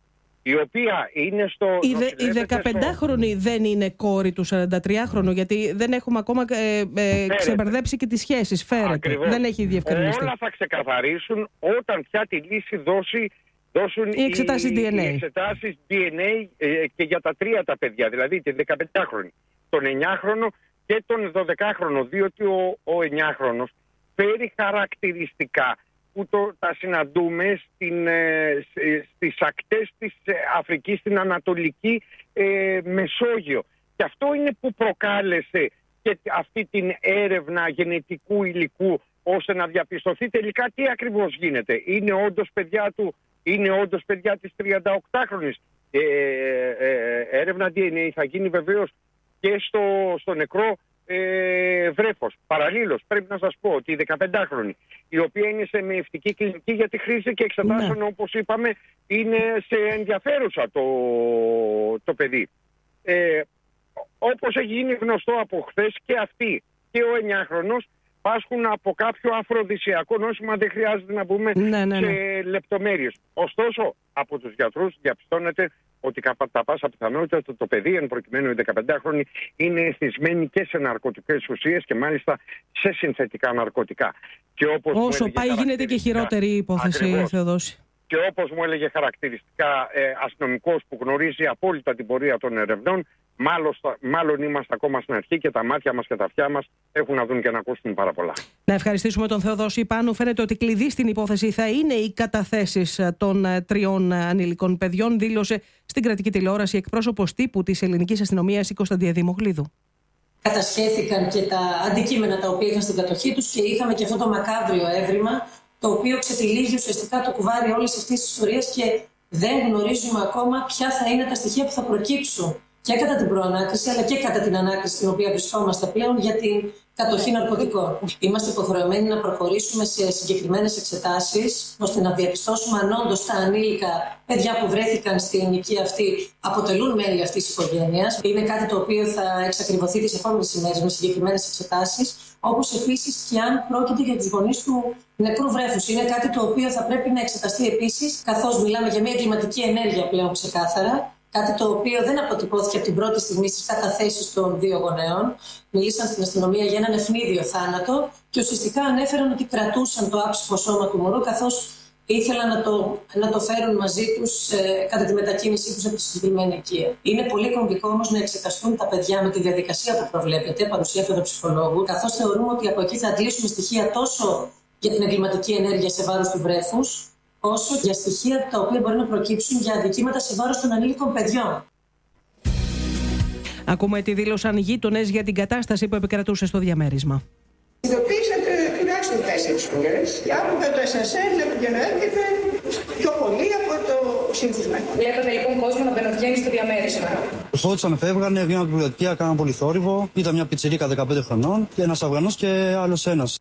η οποία είναι στο... Η, δε, η δεκαπεντάχρονη στο... δεν είναι κόρη του σαραντατριάχρονου, γιατί δεν έχουμε ακόμα ε, ε, ξεμπερδέψει και τις σχέσεις. Φέρεται. Ακριβώς. Δεν έχει διευκρινιστεί. Όλα θα ξεκαθαρίσουν όταν πια τη λύση δώσει... δώσουν οι εξετάσεις ντι εν έι, οι εξετάσεις ντι εν έι ε, και για τα τρία τα παιδιά, δηλαδή τη δεκαπεντάχρονη, τον εννιάχρονο και τον δωδεκάχρονο, διότι ο, ο εννιάχρονος φέρει χαρακτηριστικά που το, τα συναντούμε στην, ε, στις ακτές της Αφρικής, στην Ανατολική ε, Μεσόγειο. Και αυτό είναι που προκάλεσε και αυτή την έρευνα γενετικού υλικού, ώστε να διαπιστωθεί τελικά τι ακριβώς γίνεται. Είναι όντως παιδιά του είναι όντως παιδιά της τριανταοκτάχρονης. Ε, ε, έρευνα ντι εν έι θα γίνει βεβαίως και στο, στο νεκρό ε, βρέφος. Παραλλήλως πρέπει να σας πω ότι η δεκαπεντάχρονη, η οποία είναι σε μεευτική κλινική για τη χρήση και εξετάσεων, ναι, όπως είπαμε, είναι σε ενδιαφέρουσα το, το παιδί. Ε, όπως έχει γίνει γνωστό από χθες, και αυτή και ο εννιάχρονος πάσχουν από κάποιο αφροδισιακό νόσημα, δεν χρειάζεται να μπούμε ναι, ναι, ναι. σε λεπτομέρειες. Ωστόσο, από τους γιατρούς διαπιστώνεται ότι κατά πάσα πιθανότητα το, το παιδί, εν προκειμένου η δεκαπεντάχρονη, είναι εθισμένη και σε ναρκωτικές ουσίες και μάλιστα σε συνθετικά ναρκωτικά. Και όπως όσο πάει γίνεται και χειρότερη η υπόθεση, Θεοδόση. Και όπως μου έλεγε χαρακτηριστικά ε, αστυνομικός που γνωρίζει απόλυτα την πορεία των ερευνών, μάλλον, μάλλον είμαστε ακόμα στην αρχή και τα μάτια μας και τα αυτιά μας έχουν να δουν και να ακούσουν πάρα πολλά. Να ευχαριστήσουμε τον Θεοδόση Πάνου. Φαίνεται ότι κλειδί στην υπόθεση θα είναι οι καταθέσεις των τριών ανήλικων παιδιών, δήλωσε στην κρατική τηλεόραση εκπρόσωπος τύπου της ελληνικής αστυνομίας, η Κωνσταντία Δημογλίδου. Κατασχέθηκαν και τα αντικείμενα τα οποία είχαν στην κατοχή τους και είχαμε και αυτό το μακάβριο έβριμα, το οποίο ξετυλίγει ουσιαστικά το κουβάρι όλης αυτής της ιστορίας και δεν γνωρίζουμε ακόμα ποια θα είναι τα στοιχεία που θα προκύψουν και κατά την προανάκριση αλλά και κατά την ανάκριση στην οποία βρισκόμαστε πλέον για την κατοχή ναρκωτικών. Είμαστε υποχρεωμένοι να προχωρήσουμε σε συγκεκριμένες εξετάσεις ώστε να διαπιστώσουμε αν όντως τα ανήλικα παιδιά που βρέθηκαν στην ηλικία αυτή αποτελούν μέλη αυτής της οικογένειας. Είναι κάτι το οποίο θα εξακριβωθεί τις επόμενες ημέρες με συγκεκριμένες εξετάσεις, όπως επίσης και αν πρόκειται για τους γονείς του νεκρού βρέφους. Είναι κάτι το οποίο θα πρέπει να εξεταστεί επίσης, καθώς μιλάμε για μια εγκληματική ενέργεια πλέον ξεκάθαρα. Κάτι το οποίο δεν αποτυπώθηκε από την πρώτη στιγμή στις καταθέσεις των δύο γονέων. Μιλήσαν στην αστυνομία για έναν ευνίδιο θάνατο και ουσιαστικά ανέφεραν ότι κρατούσαν το άψυχο σώμα του μωρού, καθώς ήθελαν να το, να το φέρουν μαζί τους ε, κατά τη μετακίνησή τους από τη συγκεκριμένη οικία. Είναι πολύ κομβικό όμως να εξεταστούν τα παιδιά με τη διαδικασία που προβλέπεται, παρουσία παιδοψυχολόγου, καθώς θεωρούμε ότι από εκεί θα αντλήσουμε στοιχεία τόσο για την εγκληματική ενέργεια σε βάρος του βρέφους, όσο για στοιχεία τα οποία μπορεί να προκύψουν για αδικήματα σε βάρος των ανήλικων παιδιών. Ακούμε τι δήλωσαν γείτονες για την κατάσταση που επικρατούσε στο διαμέρισμα. Ειδοποίησατε τουλάχιστον τέσσερις φορές και άκουγα το ες ες ελ για να έρχεται πιο πολύ από το σύνθημα. Βλέπετε λοιπόν κόσμο να μπαινοβγαίνει στο διαμέρισμα. Φώτισαν, φεύγανε, βγαίναν από την πλατεία, κάναν πολύ θόρυβο. Ήταν μια πιτσιρίκα δεκαπέντε χρονών και ένας Αφγανός και άλλος ένας.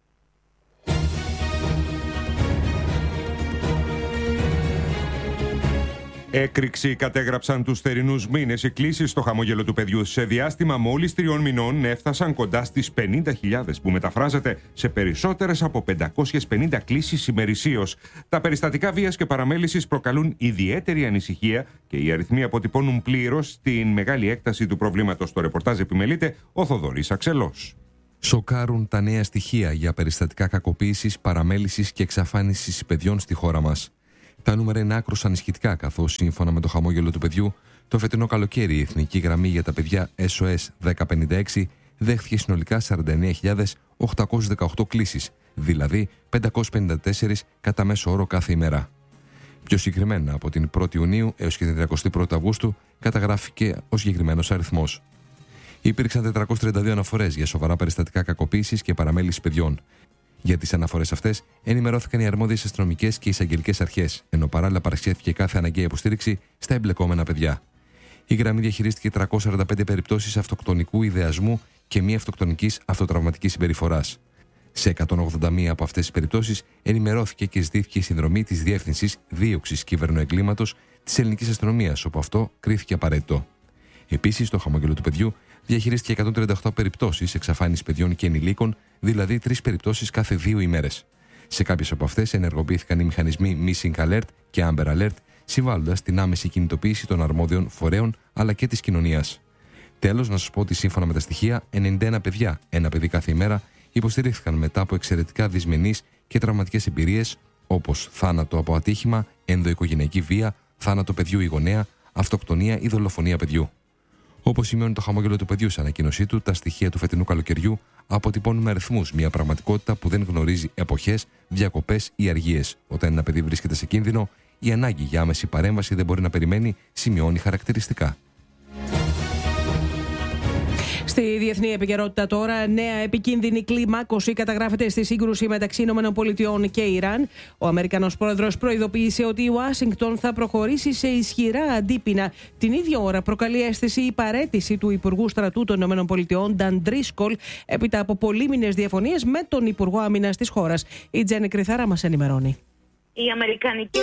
Έκρηξη κατέγραψαν τους θερινούς μήνες οι κλήσεις στο χαμόγελο του παιδιού. Σε διάστημα μόλις τριών μηνών έφτασαν κοντά στις πενήντα χιλιάδες, που μεταφράζεται σε περισσότερες από πεντακόσιες πενήντα κλήσεις ημερησίως. Τα περιστατικά βίας και παραμέλησης προκαλούν ιδιαίτερη ανησυχία και οι αριθμοί αποτυπώνουν πλήρως την μεγάλη έκταση του προβλήματος. Το ρεπορτάζ επιμελείται ο Θοδωρής Αξελός. Σοκάρουν τα νέα στοιχεία για περιστατικά κακοποίησης, παραμέλησης και εξαφάνισης παιδιών στη χώρα μας. Τα νούμερα είναι άκρως ανησυχητικά, καθώς σύμφωνα με το χαμόγελο του παιδιού, το φετινό καλοκαίρι η Εθνική Γραμμή για τα Παιδιά ες ο ες δέκα πενήντα έξι δέχθηκε συνολικά σαράντα εννέα χιλιάδες οκτακόσιες δεκαοκτώ κλήσεις, δηλαδή πεντακόσιες πενήντα τέσσερις κατά μέσο όρο κάθε ημέρα. Πιο συγκεκριμένα, από την πρώτη Ιουνίου έως και την τριακοστή πρώτη Αυγούστου καταγράφηκε ο συγκεκριμένος αριθμός. Υπήρξαν τετρακόσιες τριάντα δύο αναφορές για σοβαρά περιστατικά κακοποίησης και παραμέλησης παιδιών. Για τις αναφορές αυτές ενημερώθηκαν οι αρμόδιες αστυνομικές και εισαγγελικές αρχές, ενώ παράλληλα παρασχέθηκε κάθε αναγκαία υποστήριξη στα εμπλεκόμενα παιδιά. Η γραμμή διαχειρίστηκε τριακόσιες σαράντα πέντε περιπτώσεις αυτοκτονικού ιδεασμού και μη αυτοκτονικής αυτοτραυματικής συμπεριφοράς. Σε εκατόν ογδόντα μία από αυτές τις περιπτώσεις ενημερώθηκε και ζητήθηκε η συνδρομή της Διεύθυνσης Δίωξης Κυβερνοεγκλήματος της Ελληνικής Αστυνομίας, όπου αυτό κρίθηκε απαραίτητο. Επίσης, το χαμόγελο του παιδιού διαχειρίστηκε εκατόν τριάντα οκτώ περιπτώσεις εξαφάνισης παιδιών και ενηλίκων, δηλαδή τρεις περιπτώσεις κάθε δύο ημέρες. Σε κάποιες από αυτές ενεργοποιήθηκαν οι μηχανισμοί Missing Alert και Amber Alert, συμβάλλοντας στην άμεση κινητοποίηση των αρμόδιων φορέων αλλά και της κοινωνίας. Τέλος, να σας πω ότι σύμφωνα με τα στοιχεία, ενενήντα ένα παιδιά, ένα παιδί κάθε ημέρα, υποστηρίχθηκαν μετά από εξαιρετικά δυσμενείς και τραυματικές εμπειρίες, όπως θάνατο από ατύχημα, ενδοοικογενειακή βία, θάνατο παιδιού ή γονέα, αυτοκτονία ή δολοφονία παιδιού. Όπως σημειώνει το χαμόγελο του παιδιού σε ανακοίνωσή του, τα στοιχεία του φετινού καλοκαιριού αποτυπώνουν με αριθμούς μια πραγματικότητα που δεν γνωρίζει εποχές, διακοπές ή αργίες. Όταν ένα παιδί βρίσκεται σε κίνδυνο, η ανάγκη για άμεση παρέμβαση δεν μπορεί να περιμένει, σημειώνει χαρακτηριστικά. Στη διεθνή επικαιρότητα τώρα, νέα επικίνδυνη κλιμάκωση καταγράφεται στη σύγκρουση μεταξύ ΗΠΑ και Ιράν. Ο Αμερικανός πρόεδρος προειδοποίησε ότι η Ουάσιγκτον θα προχωρήσει σε ισχυρά αντίπεινα. Την ίδια ώρα προκαλεί αίσθηση η παραίτηση του Υπουργού Στρατού των ΗΠΑ, Νταν Ντρίσκολ, έπειτα από πολύμηνες διαφωνίες με τον Υπουργό Άμυνας της χώρας. Η Τζέννη Κρυθάρα μας ενημερώνει. Οι αμερικανικές...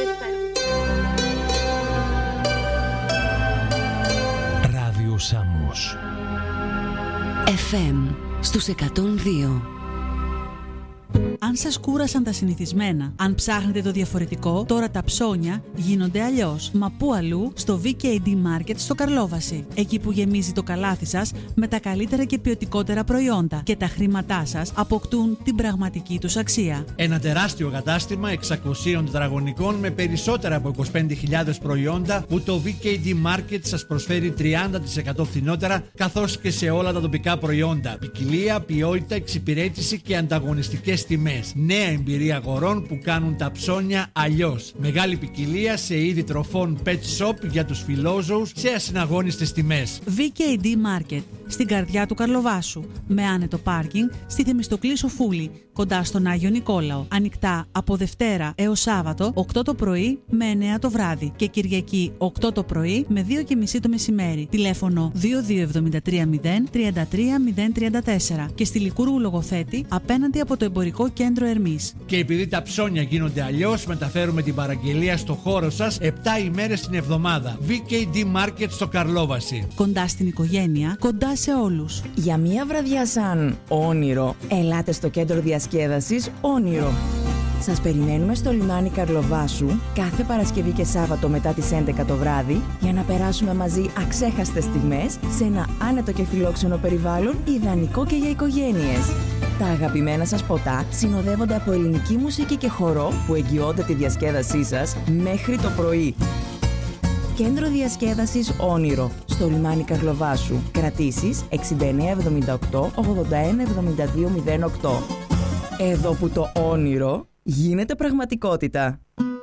Ράδιο Σάμος εφ εμ στους εκατόν δύο. Αν σας κούρασαν τα συνηθισμένα, αν ψάχνετε το διαφορετικό, τώρα τα ψώνια γίνονται αλλιώς. Μα πού αλλού? Στο βι κέι ντι Market στο Καρλόβαση. Εκεί που γεμίζει το καλάθι σας με τα καλύτερα και ποιοτικότερα προϊόντα και τα χρήματά σας αποκτούν την πραγματική τους αξία. Ένα τεράστιο κατάστημα εξακοσίων τετραγωνικών με περισσότερα από είκοσι πέντε χιλιάδες προϊόντα που το βι κέι ντι Market σας προσφέρει τριάντα τοις εκατό φθηνότερα, καθώς και σε όλα τα τοπικά προϊόντα. Ποικιλία, ποιότητα, εξυπηρέτηση και ανταγωνιστικές τιμές. Νέα εμπειρία αγορών που κάνουν τα ψώνια αλλιώς. Μεγάλη ποικιλία σε είδη τροφών pet shop για τους φιλόζωους σε ασυναγώνιστες τιμές. βι κέι ντι Market, στην καρδιά του Καρλοβάσου, με άνετο πάρκινγκ στη Θεμιστοκλή Σοφούλη, κοντά στον Άγιο Νικόλαο. Ανοιχτά από Δευτέρα έως Σάββατο, οκτώ το πρωί με εννέα το βράδυ και Κυριακή οκτώ το πρωί με δύο και μισή το μεσημέρι. Τηλέφωνο δύο δύο επτά τρία μηδέν τρία τρία μηδέν τρία τέσσερα και στη Λικούργου Λογοθέτη απέναντι από το Εμπορικό Κέντρο Ερμής. Και επειδή τα ψώνια γίνονται αλλιώς, μεταφέρουμε την παραγγελία στο χώρο σας επτά ημέρες την εβδομάδα. βι κέι ντι Market στο Καρλόβαση. Κοντά στην οικογένεια, κοντά σε όλους. Για μία βραδιά σαν όνειρο, ελάτε στο κέντρο διασκέδασης Όνειρο. Σας περιμένουμε στο λιμάνι Καρλοβάσου κάθε Παρασκευή και Σάββατο μετά τις έντεκα το βράδυ για να περάσουμε μαζί αξέχαστες στιγμές σε ένα άνετο και φιλόξενο περιβάλλον ιδανικό και για οικογένειες. Τα αγαπημένα σας ποτά συνοδεύονται από ελληνική μουσική και χορό που εγγυώνται τη διασκέδασή σας μέχρι το πρωί. Κέντρο διασκέδασης Όνειρο στο λιμάνι Καρλοβάσου. Κρατήσεις εξήντα εννέα εβδομήντα οκτώ ογδόντα ένα εβδομήντα δύο μηδέν οκτώ. Εδώ που το όνειρο γίνεται πραγματικότητα.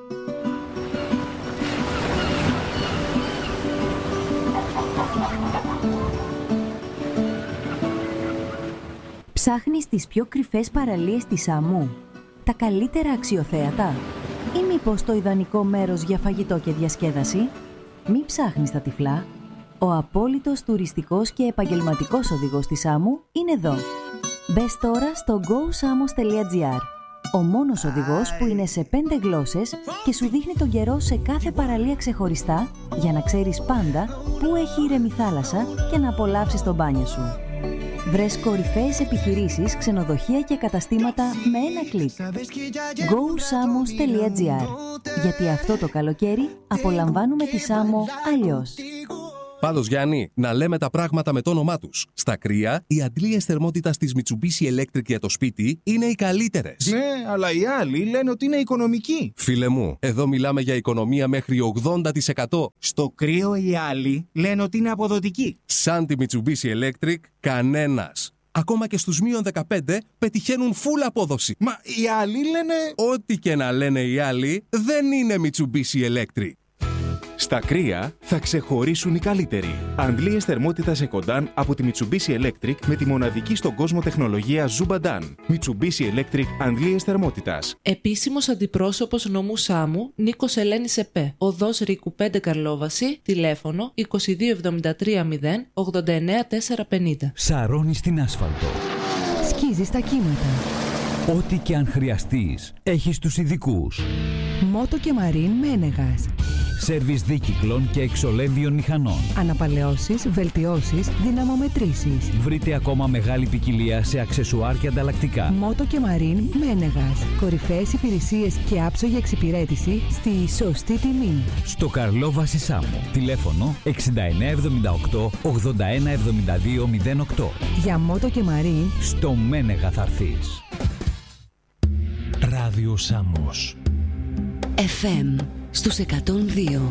Ψάχνεις τις πιο κρυφές παραλίες της Σάμου, τα καλύτερα αξιοθέατα ή μήπως το ιδανικό μέρος για φαγητό και διασκέδαση? Μην ψάχνεις τα τυφλά. Ο απόλυτος τουριστικός και επαγγελματικός οδηγός της Σάμου είναι εδώ. Μπες τώρα στο γκο σάμος τελεία τζι άρ. Ο μόνος οδηγός που είναι σε πέντε γλώσσες και σου δείχνει τον καιρό σε κάθε παραλία ξεχωριστά για να ξέρεις πάντα πού έχει ήρεμη θάλασσα και να απολαύσεις το μπάνιο σου. Βρες κορυφαίες επιχειρήσεις, ξενοδοχεία και καταστήματα με ένα κλικ. γκο σάμος τελεία τζι άρ. Γιατί αυτό το καλοκαίρι απολαμβάνουμε τη Σάμο αλλιώς. Πάντως, Γιάννη, να λέμε τα πράγματα με το όνομά τους. Στα κρύα, οι αντλίες θερμότητας της Mitsubishi Electric για το σπίτι είναι οι καλύτερες. Ναι, αλλά οι άλλοι λένε ότι είναι οικονομικοί. Φίλε μου, εδώ μιλάμε για οικονομία μέχρι ογδόντα τοις εκατό. Στο κρύο οι άλλοι λένε ότι είναι αποδοτικοί. Σαν τη Mitsubishi Electric, κανένας. Ακόμα και στους μείον δεκαπέντε πετυχαίνουν full απόδοση. Μα οι άλλοι λένε... Ό,τι και να λένε οι άλλοι, δεν είναι Mitsubishi Electric. Στα κρύα θα ξεχωρίσουν οι καλύτεροι. Αντλίες θερμότητας Ecodan από τη Mitsubishi Electric με τη μοναδική στον κόσμο τεχνολογία Zubadan. Mitsubishi Electric αντλίες θερμότητας. Επίσημος αντιπρόσωπος νομού Σάμου Νίκος Ελένης ΕΠΕ. Οδός Ρίκου πέντε Καρλόβαση. Τηλέφωνο είκοσι δύο εβδομήντα τρία μηδέν ογδόντα εννέα τετρακόσια πενήντα. Σαρώνει στην άσφαλτο. Σκίζεις τα κύματα. Ό,τι και αν χρειαστείς, έχεις τους ειδικούς. Μότο και Μαρίν Μένεγας. Σέρβις δίκυκλων και εξολέμβιων μηχανών. Αναπαλαιώσεις, βελτιώσεις, δυναμομετρήσεις. Βρείτε ακόμα μεγάλη ποικιλία σε αξεσουάρ και ανταλλακτικά. Μότο και Μαρίν Μένεγας. Κορυφαίες υπηρεσίες και άψογη εξυπηρέτηση στη σωστή τιμή. Στο Καρλόβαση Σάμο. Τηλέφωνο εξήντα εννέα εβδομήντα οκτώ ογδόντα ένα εβδομήντα δύο μηδέν οκτώ. Για Μότο και Μαρίν στο Μένεγα θα έρθεις. Ράδιο Σάμος εφ εμ στους εκατόν δύο.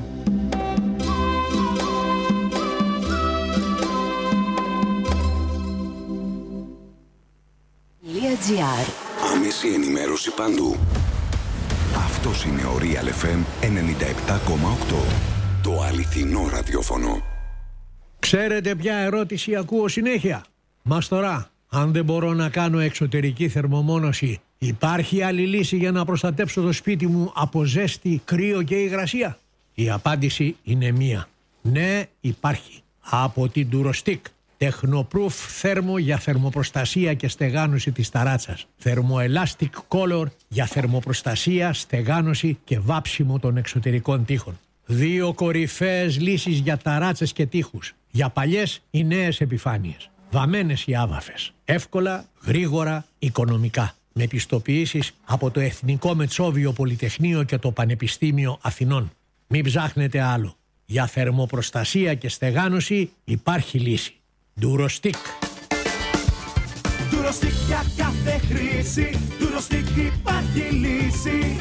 Άμεση ενημέρωση παντού. Αυτός είναι ο Real εφ εμ ενενήντα επτά κόμμα οκτώ. Το αληθινό ραδιόφωνο. Ξέρετε ποια ερώτηση ακούω συνέχεια? Μαστορά, αν δεν μπορώ να κάνω εξωτερική θερμομόνωση, υπάρχει άλλη λύση για να προστατέψω το σπίτι μου από ζέστη, κρύο και υγρασία? Η απάντηση είναι μία. Ναι, υπάρχει. Από την Durostick. Technoproof θέρμο για θερμοπροστασία και στεγάνωση της ταράτσας. Thermoelastic Color για θερμοπροστασία, στεγάνωση και βάψιμο των εξωτερικών τοίχων. Δύο κορυφαίες λύσεις για ταράτσες και τοίχους. Για παλιές ή νέες επιφάνειες. Βαμμένες ή άβαφες. Εύκολα, γρήγορα, οικονομικά. Με πιστοποιήσεις από το Εθνικό Μετσόβιο Πολυτεχνείο και το Πανεπιστήμιο Αθηνών. Μην ψάχνετε άλλο. Για θερμοπροστασία και στεγάνωση υπάρχει λύση. Durostick. Durostick για κάθε χρήση. Durostick υπάρχει λύση.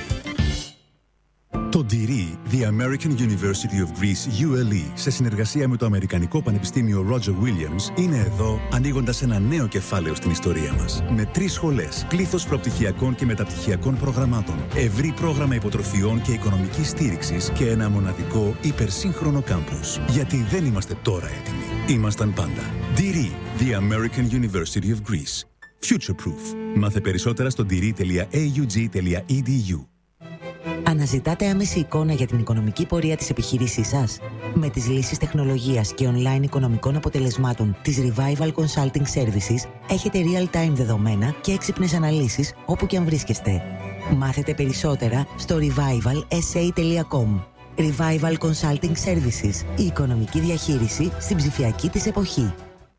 Το ντυρί, The American University of Greece, γιου ελ ι, σε συνεργασία με το Αμερικανικό Πανεπιστήμιο Roger Williams, είναι εδώ ανοίγοντας ένα νέο κεφάλαιο στην ιστορία μας. Με τρεις σχολές, πλήθος προπτυχιακών και μεταπτυχιακών προγραμμάτων, ευρύ πρόγραμμα υποτροφιών και οικονομικής στήριξης και ένα μοναδικό υπερσύγχρονο κάμπους. Γιατί δεν είμαστε τώρα έτοιμοι. Ήμασταν πάντα. ντυρί, The American University of Greece. Future Proof. Μάθε περισσότερα στο ντυρί τελεία έι γιου τζι τελεία ι ντι γιου. Αναζητάτε άμεση εικόνα για την οικονομική πορεία της επιχείρησής σας? Με τις λύσεις τεχνολογίας και online οικονομικών αποτελεσμάτων της Revival Consulting Services έχετε real-time δεδομένα και έξυπνες αναλύσεις όπου και αν βρίσκεστε. Μάθετε περισσότερα στο revival ες έι τελεία κομ. Revival Consulting Services. Η οικονομική διαχείριση στην ψηφιακή της εποχή.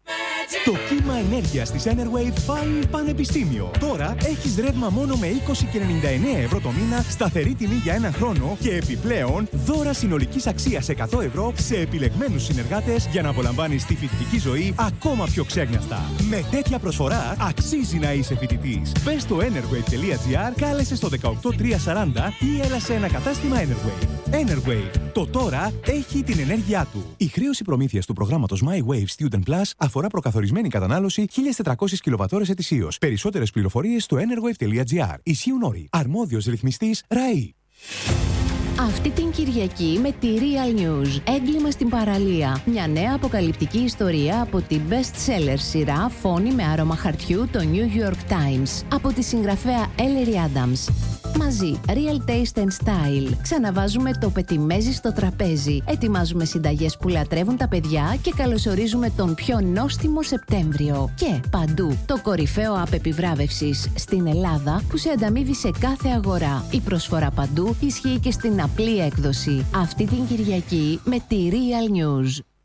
Το κύμα ενέργειας της Enerwave πάει πανεπιστήμιο. Τώρα έχεις ρεύμα μόνο με είκοσι και ενενήντα εννέα ευρώ το μήνα, σταθερή τιμή για έναν χρόνο και επιπλέον δώρα συνολικής αξίας εκατό ευρώ σε επιλεγμένους συνεργάτες για να απολαμβάνεις τη φοιτητική ζωή ακόμα πιο ξέγνιαστα. Με τέτοια προσφορά αξίζει να είσαι φοιτητής. Μπες στο enerwave τελεία τζι άρ, κάλεσε στο δεκαοκτώ τριακόσια σαράντα ή έλα σε ένα κατάστημα Enerwave. Enerwave. Το τώρα έχει την ενέργειά του. Η χρέωση προμήθειας του προγράμματος My Wave Student Plus αφορά προκαθορισμένη κατανάλωση χίλιες τετρακόσιες κιλοβατόρες ετησίως. Περισσότερες πληροφορίες στο enerwave τελεία τζι άρ. Ισχύουν όροι. Αρμόδιος ρυθμιστής ΡΑΗ. Αυτή την Κυριακή με τη Real News. Έγκλημα στην παραλία. Μια νέα αποκαλυπτική ιστορία από την best-seller σειρά Φόνη με άρωμα χαρτιού, το New York Times. Από τη συγγραφέα Ellery Adams. Μαζί, Real Taste and Style. Ξαναβάζουμε το πετιμέζι στο τραπέζι. Ετοιμάζουμε συνταγές που λατρεύουν τα παιδιά και καλωσορίζουμε τον πιο νόστιμο Σεπτέμβριο. Και παντού, το κορυφαίο app επιβράβευσης στην Ελλάδα που σε ανταμείβει σε κάθε αγορά. Η προσφορά παντού ισχύει και στην απλή έκδοση. Αυτή την Κυριακή με τη Real News.